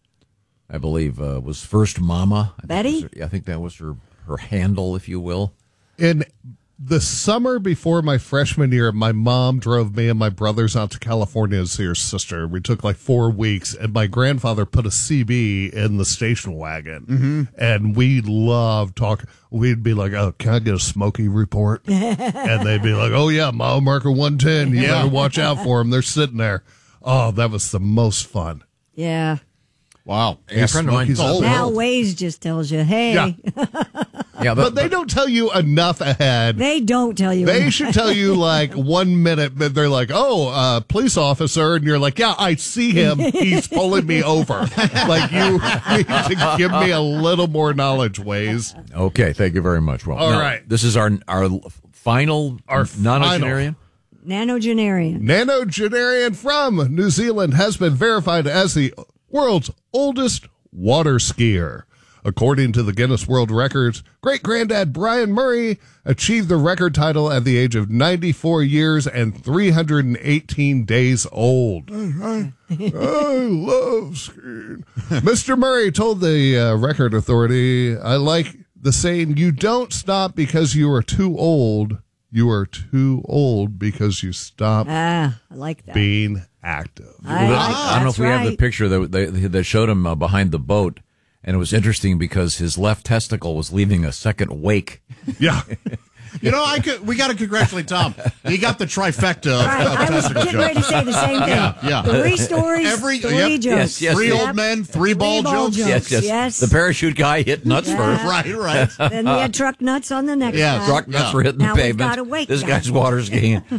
I believe, uh, was First Mama. I Betty? Think was her, I think that was her, her handle, if you will. In the summer before my freshman year, my mom drove me and my brothers out to California to see her sister. We took like four weeks, and my grandfather put a C B in the station wagon. Mm-hmm. And we loved talking. We'd be like, oh, can I get a Smokey report? And they'd be like, oh, yeah, mile marker one ten. You Yeah. better watch out for them. They're sitting there. Oh, that was the most fun. Yeah. Wow. Yeah, a friend of mine- Smokey's old. Now Waze just tells you, hey. Yeah. Yeah, But they don't tell you enough ahead. They don't tell you. They should tell you like one minute, but they're like, oh, uh, police officer. And you're like, yeah, I see him. He's pulling me over. Like, you need to give me a little more knowledge, Waze. Okay, thank you very much. Well, All now, right. This is our our final Our nonagenarian. Nanogenarian. Nanogenarian from New Zealand has been verified as the world's oldest water skier. According to the Guinness World Records, great-granddad Brian Murray achieved the record title at the age of ninety-four years and three hundred eighteen days old. I, I love skiing. Mister Murray told the uh, record authority, I like the saying, you don't stop because you are too old. You are too old because you stop Ah, I like that. being active. I, Well, I don't know if that's we have the right. picture that they, that showed him uh, behind the boat, and it was interesting because his left testicle was leaving a second wake. Yeah. You know, I could. We got to congratulate Tom. He got the trifecta of, Right, of I was testicle getting jokes. ready to say the same thing. Yeah, yeah. Three stories, Every- three yep. jokes. Yes, yes. Three Yep. old men, three ball ball jokes. jokes. Yes, yes, Yes. The parachute guy hit nuts Yeah. first. Right, right. Then we had truck nuts on the next Yeah, guy. Truck nuts Yeah. were hitting Now the we've pavement. got a wake This guy. guy's water skiing. you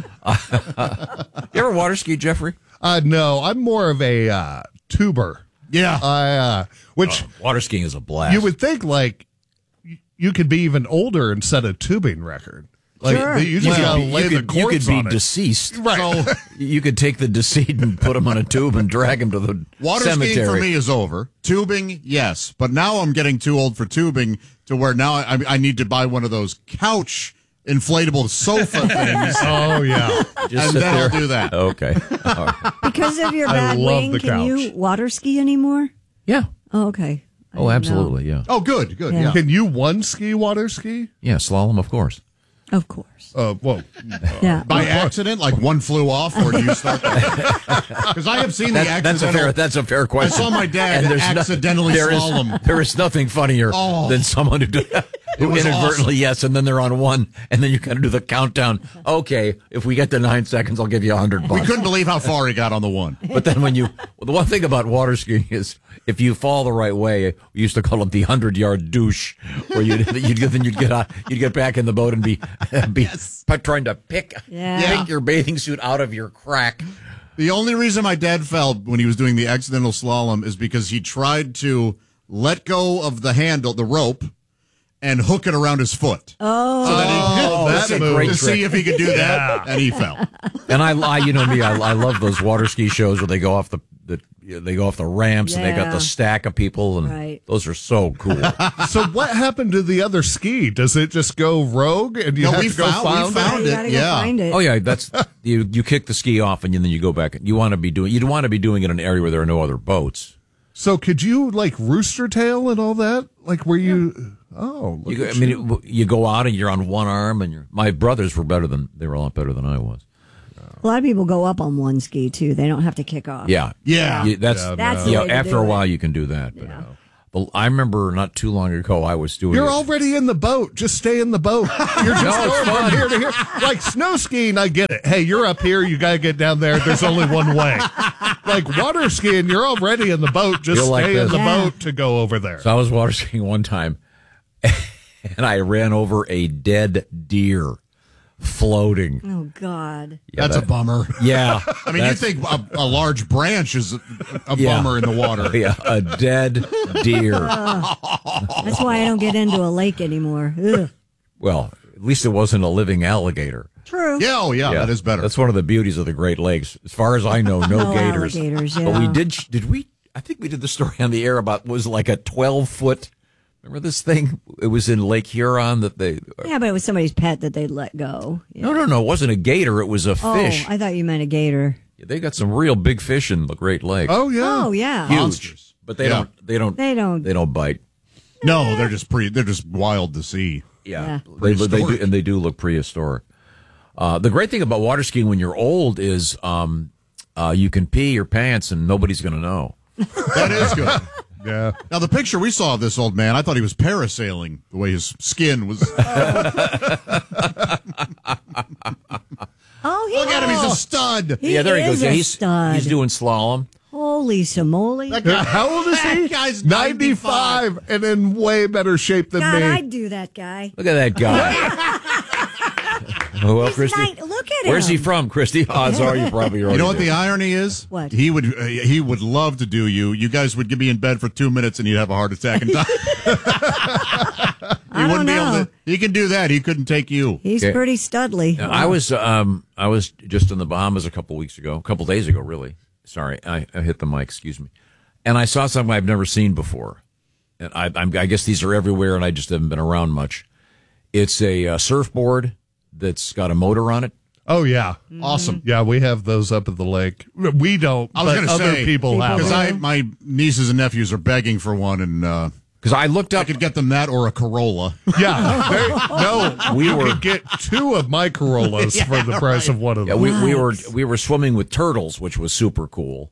ever water ski, Jeffrey? Uh, no, I'm more of a uh, tuber. Yeah. I, uh, which Oh, water skiing is a blast. you would think like y- you could be even older and set a tubing record. Like Sure. you just Well, gotta you lay the could, you corpse could be on it. deceased. Right. So you could take the deceased and put him on a tube and drag him to the Water cemetery. skiing for me is over. Tubing, yes, but now I'm getting too old for tubing to where now I, I need to buy one of those couch inflatable sofa things. Oh yeah. Just and sit then there. I'll do that. Okay. All right. Because of your I bad love wing, the can you couch. water ski anymore? Yeah. Oh, okay. I Oh, didn't absolutely. Yeah. Oh, good, good. Yeah. Yeah. Can you one ski water ski? Yeah. Slalom, of course. know. Of course. Uh, well, Yeah. By accident, like one flew off, or do you start that? Because I have seen the That, that's a accidental. fair. That's a fair question. saw my dad And there's no- accidentally there is- slalom. there is nothing funnier Oh. than someone who, do, who was inadvertently awesome. yes, and then they're on one, and then you kind of do the countdown. Okay, if we get to nine seconds, I'll give you a hundred We bucks. couldn't believe how far he got on the one. But then when you, well, the one thing about water skiing is if you fall the right way, we used to call it the hundred yard douche, where you'd, you'd then you'd get out, you'd get back in the boat and be be trying to pick Yeah. pick your bathing suit out of your crack. The only reason my dad fell when he was doing the accidental slalom is because he tried to let go of the handle, the rope, and hook it around his foot. Oh. So that he, Oh, that's a to, great to trick. see if he could do that, and he fell. And I, I you know me, I, I love those water ski shows where they go off the, the they go off the ramps and they got Yeah. the stack of people, and Right. those are so cool. so what happened to the other ski? Does it just go rogue and you No, have we to go found- we find found You it. gotta Yeah. go find it. Oh yeah, that's you. You kick the ski off, and then you go back. You want to be doing. You want to be doing it in an area where there are no other boats. So could you like rooster tail and all that? Like were you? Oh, look You, go- at I mean, you. it, you go out and you're on one arm, and you're, my brothers were better than they were a lot better than I was. A lot of people go up on one ski too. They don't have to kick off. Yeah, Yeah. You- that's Yeah, That's the yeah. way to After do a it. while, you can do that. But, but I remember not too long ago, I was doing. You're it. already in the boat. Just stay in the boat. You're just No, it's going fun. from here to here. Like snow skiing, I get it. Hey, you're up here. You got to get down there. There's only one way. Like water skiing, you're already in the boat. Just Feel like stay in this. the Yeah. boat to go over there. So I was water skiing one time, and I ran over a dead deer floating. Oh God. Yeah, That's that- a bummer. Yeah, I mean, you that's- think a, a large branch is a, a Yeah. bummer in the water. Yeah, a dead deer. That's why I don't get into a lake anymore. Ugh. Well, at least it wasn't a living alligator. True. Yeah, oh yeah, that is better. That's one of the beauties of the Great Lakes. As far as I know, no, No gators. alligators, But we yeah. did. Did we? I think we did the story on the air about was like a twelve foot. Remember this thing? It was in Lake Huron that they. Yeah, but it was somebody's pet that they let go. No, no, no. It wasn't a gator. It was a Oh, fish. I thought you meant a gator. They got some real big fish in the Great Lakes. Oh yeah. Oh yeah. Huge. But they Yeah. don't. They don't. They don't. They don't bite. No, they're just pre. They're just wild to see. Yeah, Yeah. They, they do, Prehistoric. and they do look prehistoric. Uh, the great thing about water skiing when you're old is um, uh, you can pee your pants and nobody's going to know. That is good. Yeah. Now the picture we saw of this old man, I thought he was parasailing. The way his skin was. Oh, he Look at him, he's a stud. He yeah, there he is goes. Yeah, a he's stud. he's doing slalom. Holy simoly. That guy- How old is he? That guy's ninety-five and in way better shape than God, me. I'd do that guy. Look at that guy. Oh, well, He's Christy, nine- look at him. where's he from, Christy? Odds are you probably already You know what did. the irony is? What? He would uh, he would love to do you. You guys would be in bed for two minutes and you'd have a heart attack and die. He I wouldn't don't be able know. to. He can do that. He couldn't take you. He's Okay. pretty studly. Now, I was um I was just in the Bahamas a couple weeks ago, a couple days ago, really. Sorry, I, I hit the mic. Excuse me. And I saw something I've never seen before, and I I'm, I guess these are everywhere, and I just haven't been around much. It's a uh, surfboard that's got a motor on it. Oh yeah, Awesome. yeah. We have those up at the lake. We don't. I was but going to other say people have. because them. I my nieces and nephews are begging for one, and uh, Because I looked I up. could get them that or a Corolla. Yeah, they, no, We we were- could get two of my Corollas for the price of one of Yeah, them. we, we were Nice. we were swimming with turtles, which was super cool.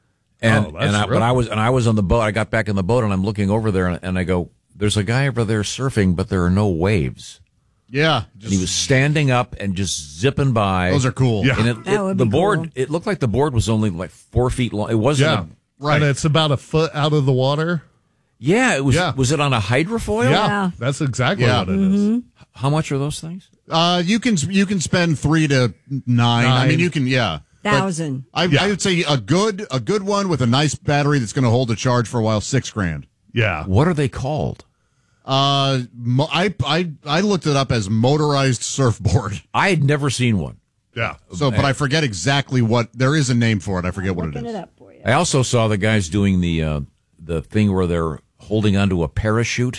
And Oh, that's and I, real but I cool. was and I was on the boat. I got back in the boat and I'm looking over there and, and I go, "There's a guy over there surfing, but there are no waves." Yeah, And he was standing up and just zipping by. those are cool. Yeah. And it, That it- would the be board. cool. It looked like the board was only like four feet long. It wasn't. Yeah, a- Right. And it's about a foot out of the water. yeah. It was. Yeah. Was it on a hydrofoil? Yeah, Yeah. that's exactly Yeah. what it is. How much are those things? Uh, you can you can spend three to nine. I Nine. mean, you can yeah. But Thousand. I, I would say a good a good one with a nice battery that's going to hold a charge for a while. Six grand. Yeah. What are they called? Uh, mo- I I I looked it up as motorized surfboard. I had never seen one. Yeah. So, but I forget exactly what there is a name for it. I forget what it Looking is. it up for you. I also saw the guys doing the uh, the thing where they're holding onto a parachute,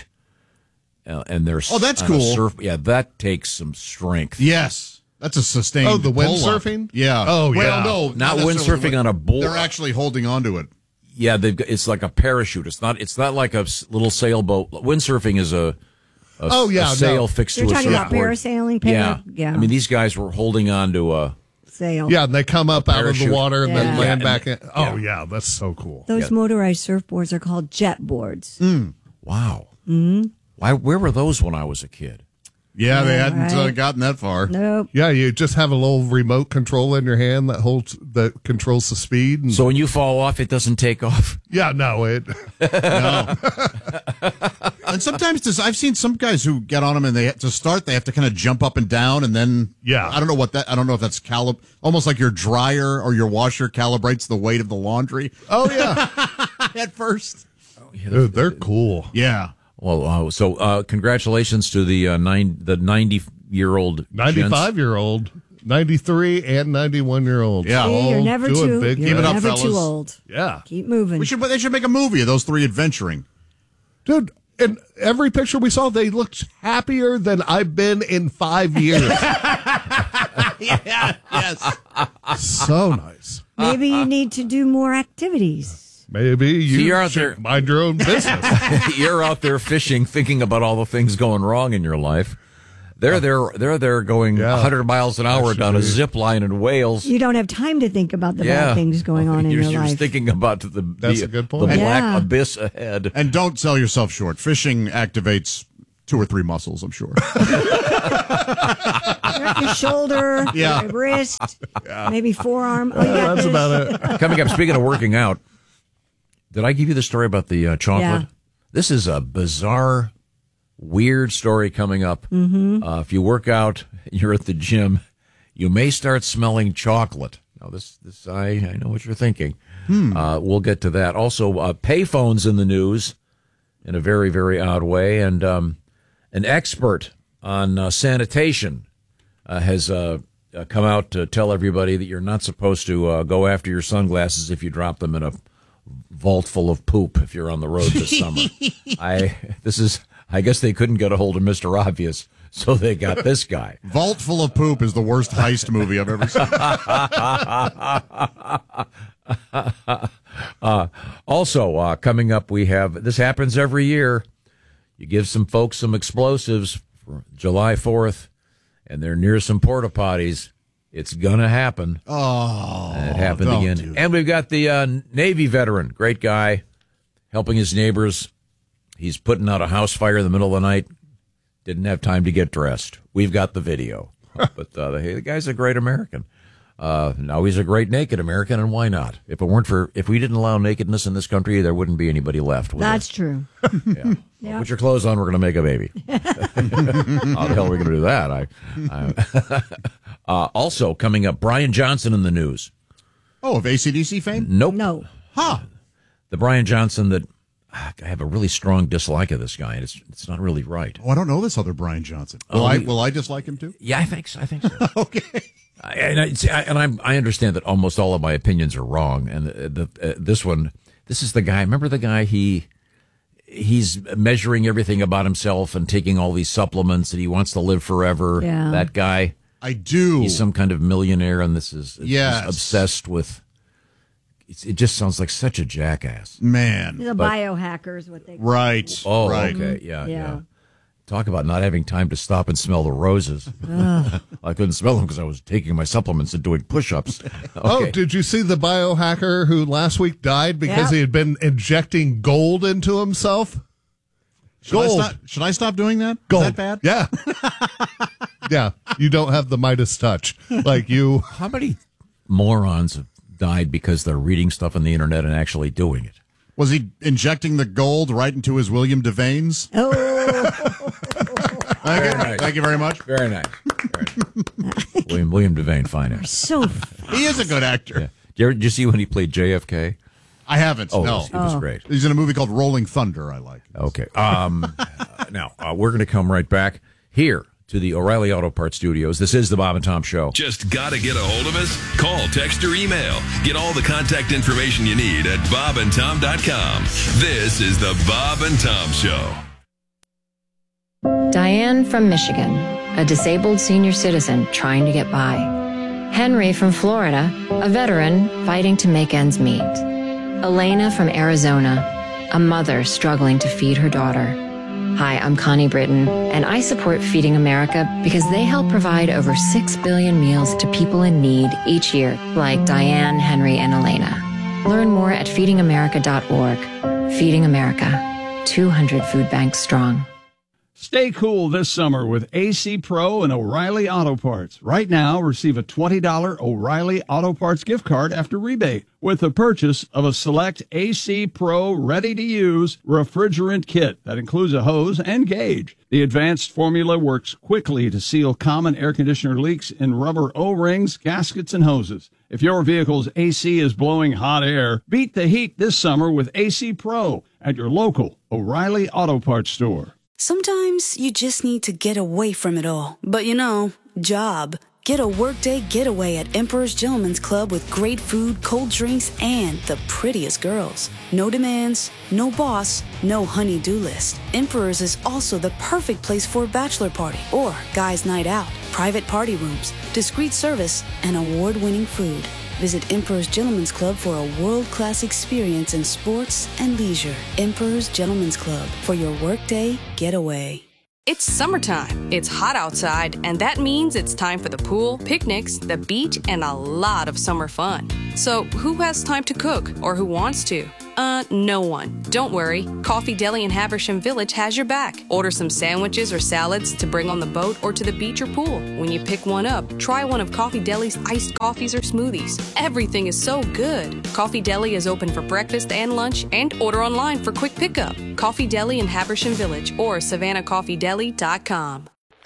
uh, and they're Oh, that's on a cool. Surf, yeah, that takes some strength. Yes, that's a sustained. Oh, the pull-up. windsurfing? Yeah. Oh, well, yeah. no, Not necessarily windsurfing on a board. They're actually holding onto it. Yeah, they've got, it's like a parachute. It's not. It's not like a s- little sailboat. Windsurfing is a, a Oh, yeah, a sail no. fixed You're to a talking about surfboard. parasailing, Yeah, para- yeah. I mean, these guys were holding on to a. Sail. Yeah, and they come up out of the parachute. water and then Yeah. land Yeah, back in. and- Oh, yeah, that's so cool. Those Yeah. motorized surfboards are called jet boards. Wow. Mm-hmm. Why? Where were those when I was a kid? Yeah, they Yeah, hadn't uh, right. gotten that far. Nope. Yeah, you just have a little remote control in your hand that holds that controls the speed. And, So when you fall off, it doesn't take off. yeah, no, it. No. And sometimes this, I've seen some guys who get on them and they to start they have to kind of jump up and down and then Yeah. I don't know what that I don't know if that's calib almost like your dryer or your washer calibrates the weight of the laundry Oh yeah, at first. dude, they're cool. Yeah. Well, uh, so uh, congratulations to the uh, nine the ninety year old Ninety-five year old, ninety-three, and ninety-one year old. Yeah. See, you're never doing too. big You're Keep it up, never fellas. too old. Yeah, Keep moving. We should but they should make a movie of those three adventuring. dude. In every picture we saw, they looked happier than I've been in five years. Yeah. Yes. So nice. Maybe you need to do more activities. Maybe you See, you're out should there- mind your own business. You're out there fishing, thinking about all the things going wrong in your life. They're there. They're there going Yeah. one hundred miles an hour down a Actually. zip line in Wales. You don't have time to think about the Yeah. bad things going on in you're, your you're life. thinking about the, That's the, a good the point. black Yeah. abyss ahead. And don't sell yourself short. Fishing activates two or three muscles, I'm sure. Your shoulder, Yeah. your wrist, maybe forearm. Oh, you got That's this. about it. Coming up, speaking of working out, did I give you the story about the uh, chocolate? Yeah. This is a bizarre, weird story coming up. Mm-hmm. Uh, if you work out, you're at the gym, you may start smelling chocolate. Now, this, this I, I know what you're thinking. Hmm. Uh, we'll get to that. Also, uh, payphones in the news in a very, very odd way. And um, an expert on uh, sanitation uh, has uh, uh, come out to tell everybody that you're not supposed to uh, go after your sunglasses if you drop them in a vault full of poop if you're on the road this summer. I this is I guess they couldn't get a hold of Mister Obvious, so they got this guy. Vault Full of Poop is the worst heist movie I've ever seen. uh, also, uh, coming up, we have this happens every year. You give some folks some explosives for July fourth, and they're near some porta potties. It's gonna happen. Oh, And it happened don't again. do that. And we've got the uh, Navy veteran, great guy, helping his neighbors. He's putting out a house fire in the middle of the night. Didn't have time to get dressed. We've got the video. But uh, hey, the guy's a great American. Uh, now he's a great naked American, and why not? If it weren't for, if we didn't allow nakedness in this country, there wouldn't be anybody left. would That's true. there? Yeah. Yeah. Put your clothes on. We're going to make a baby. How the hell are we going to do that? I. I uh, also coming up, Brian Johnson in the news. Oh, of A C D C fame? Nope. No. Huh. The Brian Johnson that ah, I have a really strong dislike of this guy, and it's it's not really right. Oh, I don't know this other Brian Johnson. Will Oh, I he- will I dislike him too? Yeah, I think so. I think so. Okay. I, and I, see, I, and I'm, I understand that almost all of my opinions are wrong, and the, the, uh, this one, this is the guy. Remember the guy? He he's measuring everything about himself and taking all these supplements, and he wants to live forever. Yeah. That guy. I do. He's some kind of millionaire, and this is he's Yes. obsessed with. It's, it just sounds like such a jackass. Man. The But- biohacker is what they call Right. Oh, right. okay, yeah, yeah, Yeah. Talk about not having time to stop and smell the roses. I couldn't smell them because I was taking my supplements and doing push-ups. Oh, Okay. did you see the biohacker who last week died because Yeah. he had been injecting gold into himself? Should I, Gold. stop, should I stop doing that? Gold. Is that bad? Yeah. Yeah. You don't have the Midas touch. Like you. How many morons have died because they're reading stuff on the internet and actually doing it? Was he injecting the gold right into his William Devane's? Oh, Thank, you. nice. Thank you very much. Very nice. Very nice. William William Devane, fine actor. so He is a good actor. Yeah. Did you, ever, did you see when he played J F K? I haven't. Oh, no. it was, it was Oh. great. He's in a movie called Rolling Thunder. I like. Okay. Um, uh, now, uh, we're going to come right back here to the O'Reilly Auto Parts Studios. This is the Bob and Tom Show. Just gotta get a hold of us? Call, text, or email. Get all the contact information you need at bob and tom dot com. This is the Bob and Tom Show. Diane from Michigan, a disabled senior citizen trying to get by. Henry from Florida, a veteran fighting to make ends meet. Elena from Arizona, a mother struggling to feed her daughter. Hi, I'm Connie Britton, and I support Feeding America because they help provide over six billion meals to people in need each year, like Diane, Henry, and Elena. Learn more at feeding america dot org. Feeding America, two hundred food banks strong. Stay cool this summer with A C Pro and O'Reilly Auto Parts. Right now, receive a twenty dollars O'Reilly Auto Parts gift card after rebate with the purchase of a select A C Pro ready-to-use refrigerant kit that includes a hose and gauge. The advanced formula works quickly to seal common air conditioner leaks in rubber O-rings, gaskets, and hoses. If your vehicle's A C is blowing hot air, beat the heat this summer with A C Pro at your local O'Reilly Auto Parts store. Sometimes you just need to get away from it all. But you know, job. Get a workday getaway at Emperor's Gentlemen's Club with great food, cold drinks, and the prettiest girls. No demands, no boss, no honey-do list. Emperor's is also the perfect place for a bachelor party or guys' night out. Private party rooms, discreet service, and award-winning food. Visit Emperor's Gentlemen's Club for a world-class experience in sports and leisure. Emperor's Gentlemen's Club for your workday getaway. It's summertime. It's hot outside, and that means it's time for the pool, picnics, the beach, and a lot of summer fun. So, who has time to cook, or who wants to? Uh, no one. Don't worry. Coffee Deli in Habersham Village has your back. Order some sandwiches or salads to bring on the boat or to the beach or pool. When you pick one up, try one of Coffee Deli's iced coffees or smoothies. Everything is so good. Coffee Deli is open for breakfast and lunch, and order online for quick pickup. Coffee Deli in Habersham Village or savannah coffee deli dot com.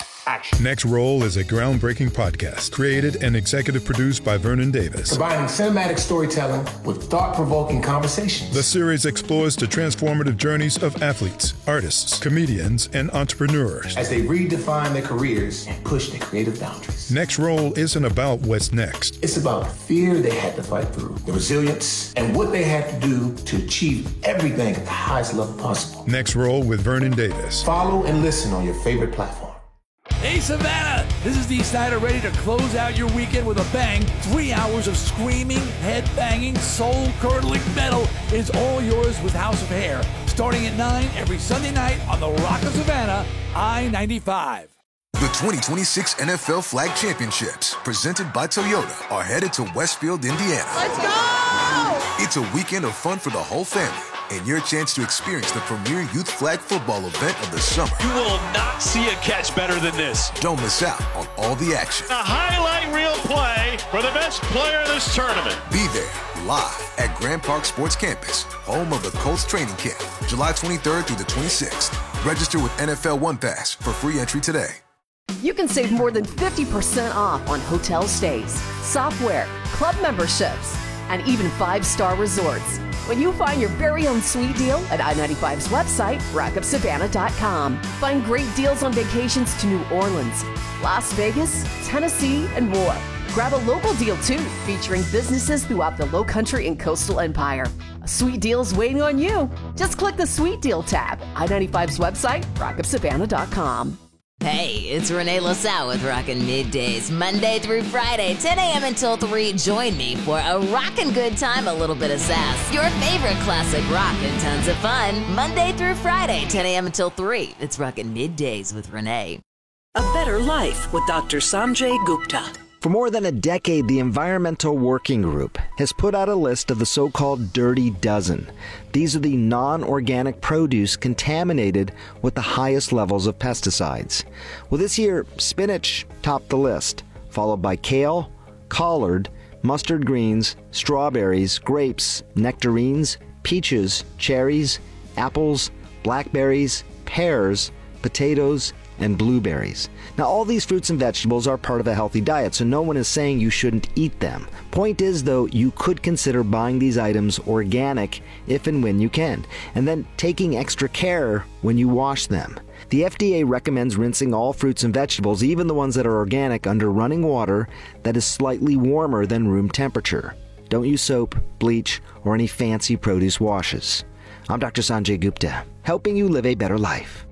Next Roll is a groundbreaking podcast created and executive produced by Vernon Davis. Combining cinematic storytelling with thought-provoking conversations. The series explores the transformative journeys of athletes, artists, comedians, and entrepreneurs as they redefine their careers and push their creative boundaries. Next Roll isn't about what's next. It's about the fear they had to fight through, the resilience, and what they had to do to achieve everything at the highest level possible. Next Roll with Vernon Davis. Follow and listen on your favorite platform. Hey, Savannah! This is Dee Snider, ready to close out your weekend with a bang. Three hours of screaming, head-banging, soul-curdling metal is all yours with House of Hair. Starting at nine every Sunday night on the Rock of Savannah, I ninety-five. The twenty twenty-six N F L Flag Championships, presented by Toyota, are headed to Westfield, Indiana. Let's go! It's a weekend of fun for the whole family, and your chance to experience the premier youth flag football event of the summer. You will not see a catch better than this. Don't miss out on all the action. A highlight reel play for the best player of this tournament. Be there live at Grand Park Sports Campus, home of the Colts training camp, July twenty-third through the twenty-sixth. Register with N F L One Pass for free entry today. You can save more than fifty percent off on hotel stays, software, club memberships, and even five-star resorts when you find your very own sweet deal at I ninety-five's website, rock up savannah dot com. Find great deals on vacations to New Orleans, Las Vegas, Tennessee, and more. Grab a local deal, too, featuring businesses throughout the Low Country and Coastal Empire. A sweet deal's waiting on you. Just click the Sweet Deal tab, I ninety-five's website, rock up savannah dot com. Hey, it's Renee LaSalle with Rockin' Middays, Monday through Friday, ten a.m. until three. Join me for a rockin' good time, a little bit of sass, your favorite classic rock, and tons of fun. Monday through Friday, ten a.m. until three. It's Rockin' Middays with Renee. A better life with Doctor Sanjay Gupta. For more than a decade, the Environmental Working Group has put out a list of the so-called Dirty Dozen. These are the non-organic produce contaminated with the highest levels of pesticides. Well, this year, spinach topped the list, followed by kale, collard, mustard greens, strawberries, grapes, nectarines, peaches, cherries, apples, blackberries, pears, potatoes, and blueberries. Now, all these fruits and vegetables are part of a healthy diet, so no one is saying you shouldn't eat them. Point is, though, you could consider buying these items organic if and when you can, and then taking extra care when you wash them. The F D A recommends rinsing all fruits and vegetables, even the ones that are organic, under running water that is slightly warmer than room temperature. Don't use soap, bleach, or any fancy produce washes. I'm Doctor Sanjay Gupta, helping you live a better life.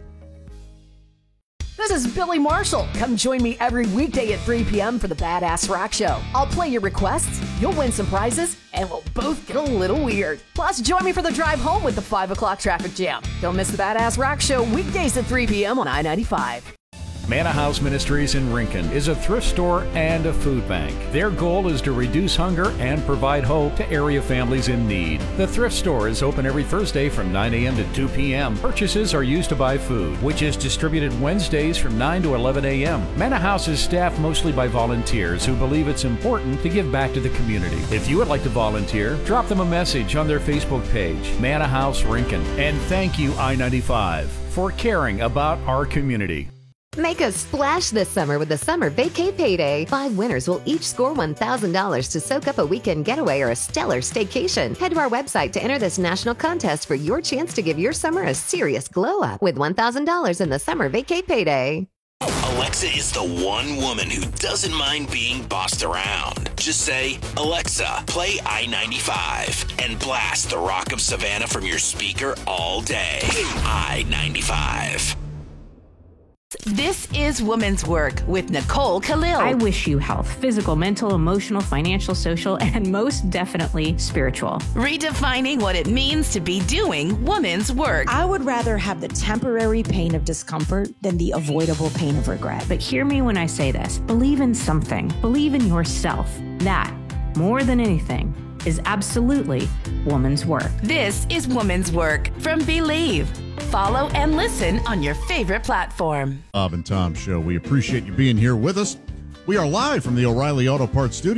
This is Billy Marshall. Come join me every weekday at three p.m. for the Badass Rock Show. I'll play your requests, you'll win some prizes, and we'll both get a little weird. Plus, join me for the drive home with the five o'clock traffic jam. Don't miss the Badass Rock Show weekdays at three p.m. on I ninety-five. Manna House Ministries in Rincon is a thrift store and a food bank. Their goal is to reduce hunger and provide hope to area families in need. The thrift store is open every Thursday from nine a.m. to two p.m. Purchases are used to buy food, which is distributed Wednesdays from nine to eleven a.m. Manna House is staffed mostly by volunteers who believe it's important to give back to the community. If you would like to volunteer, drop them a message on their Facebook page, Manna House Rincon. And thank you, I ninety-five, for caring about our community. Make a splash this summer with the Summer Vacay Payday. Five winners will each score one thousand dollars to soak up a weekend getaway or a stellar staycation. Head to our website to enter this national contest for your chance to give your summer a serious glow up with one thousand dollars in the Summer Vacay Payday. Alexa is the one woman who doesn't mind being bossed around. Just say, Alexa, play I ninety-five and blast the Rock of Savannah from your speaker all day. I ninety-five. This is Women's Work with Nicole Khalil. I wish you health, physical, mental, emotional, financial, social, and most definitely spiritual. Redefining what it means to be doing women's work. I would rather have the temporary pain of discomfort than the avoidable pain of regret. But hear me when I say this. Believe in something. Believe in yourself. That, more than anything, is absolutely woman's work. This is Women's Work from Believe. Follow and listen on your favorite platform. Bob and Tom Show. We appreciate you being here with us. We are live from the O'Reilly Auto Parts studio.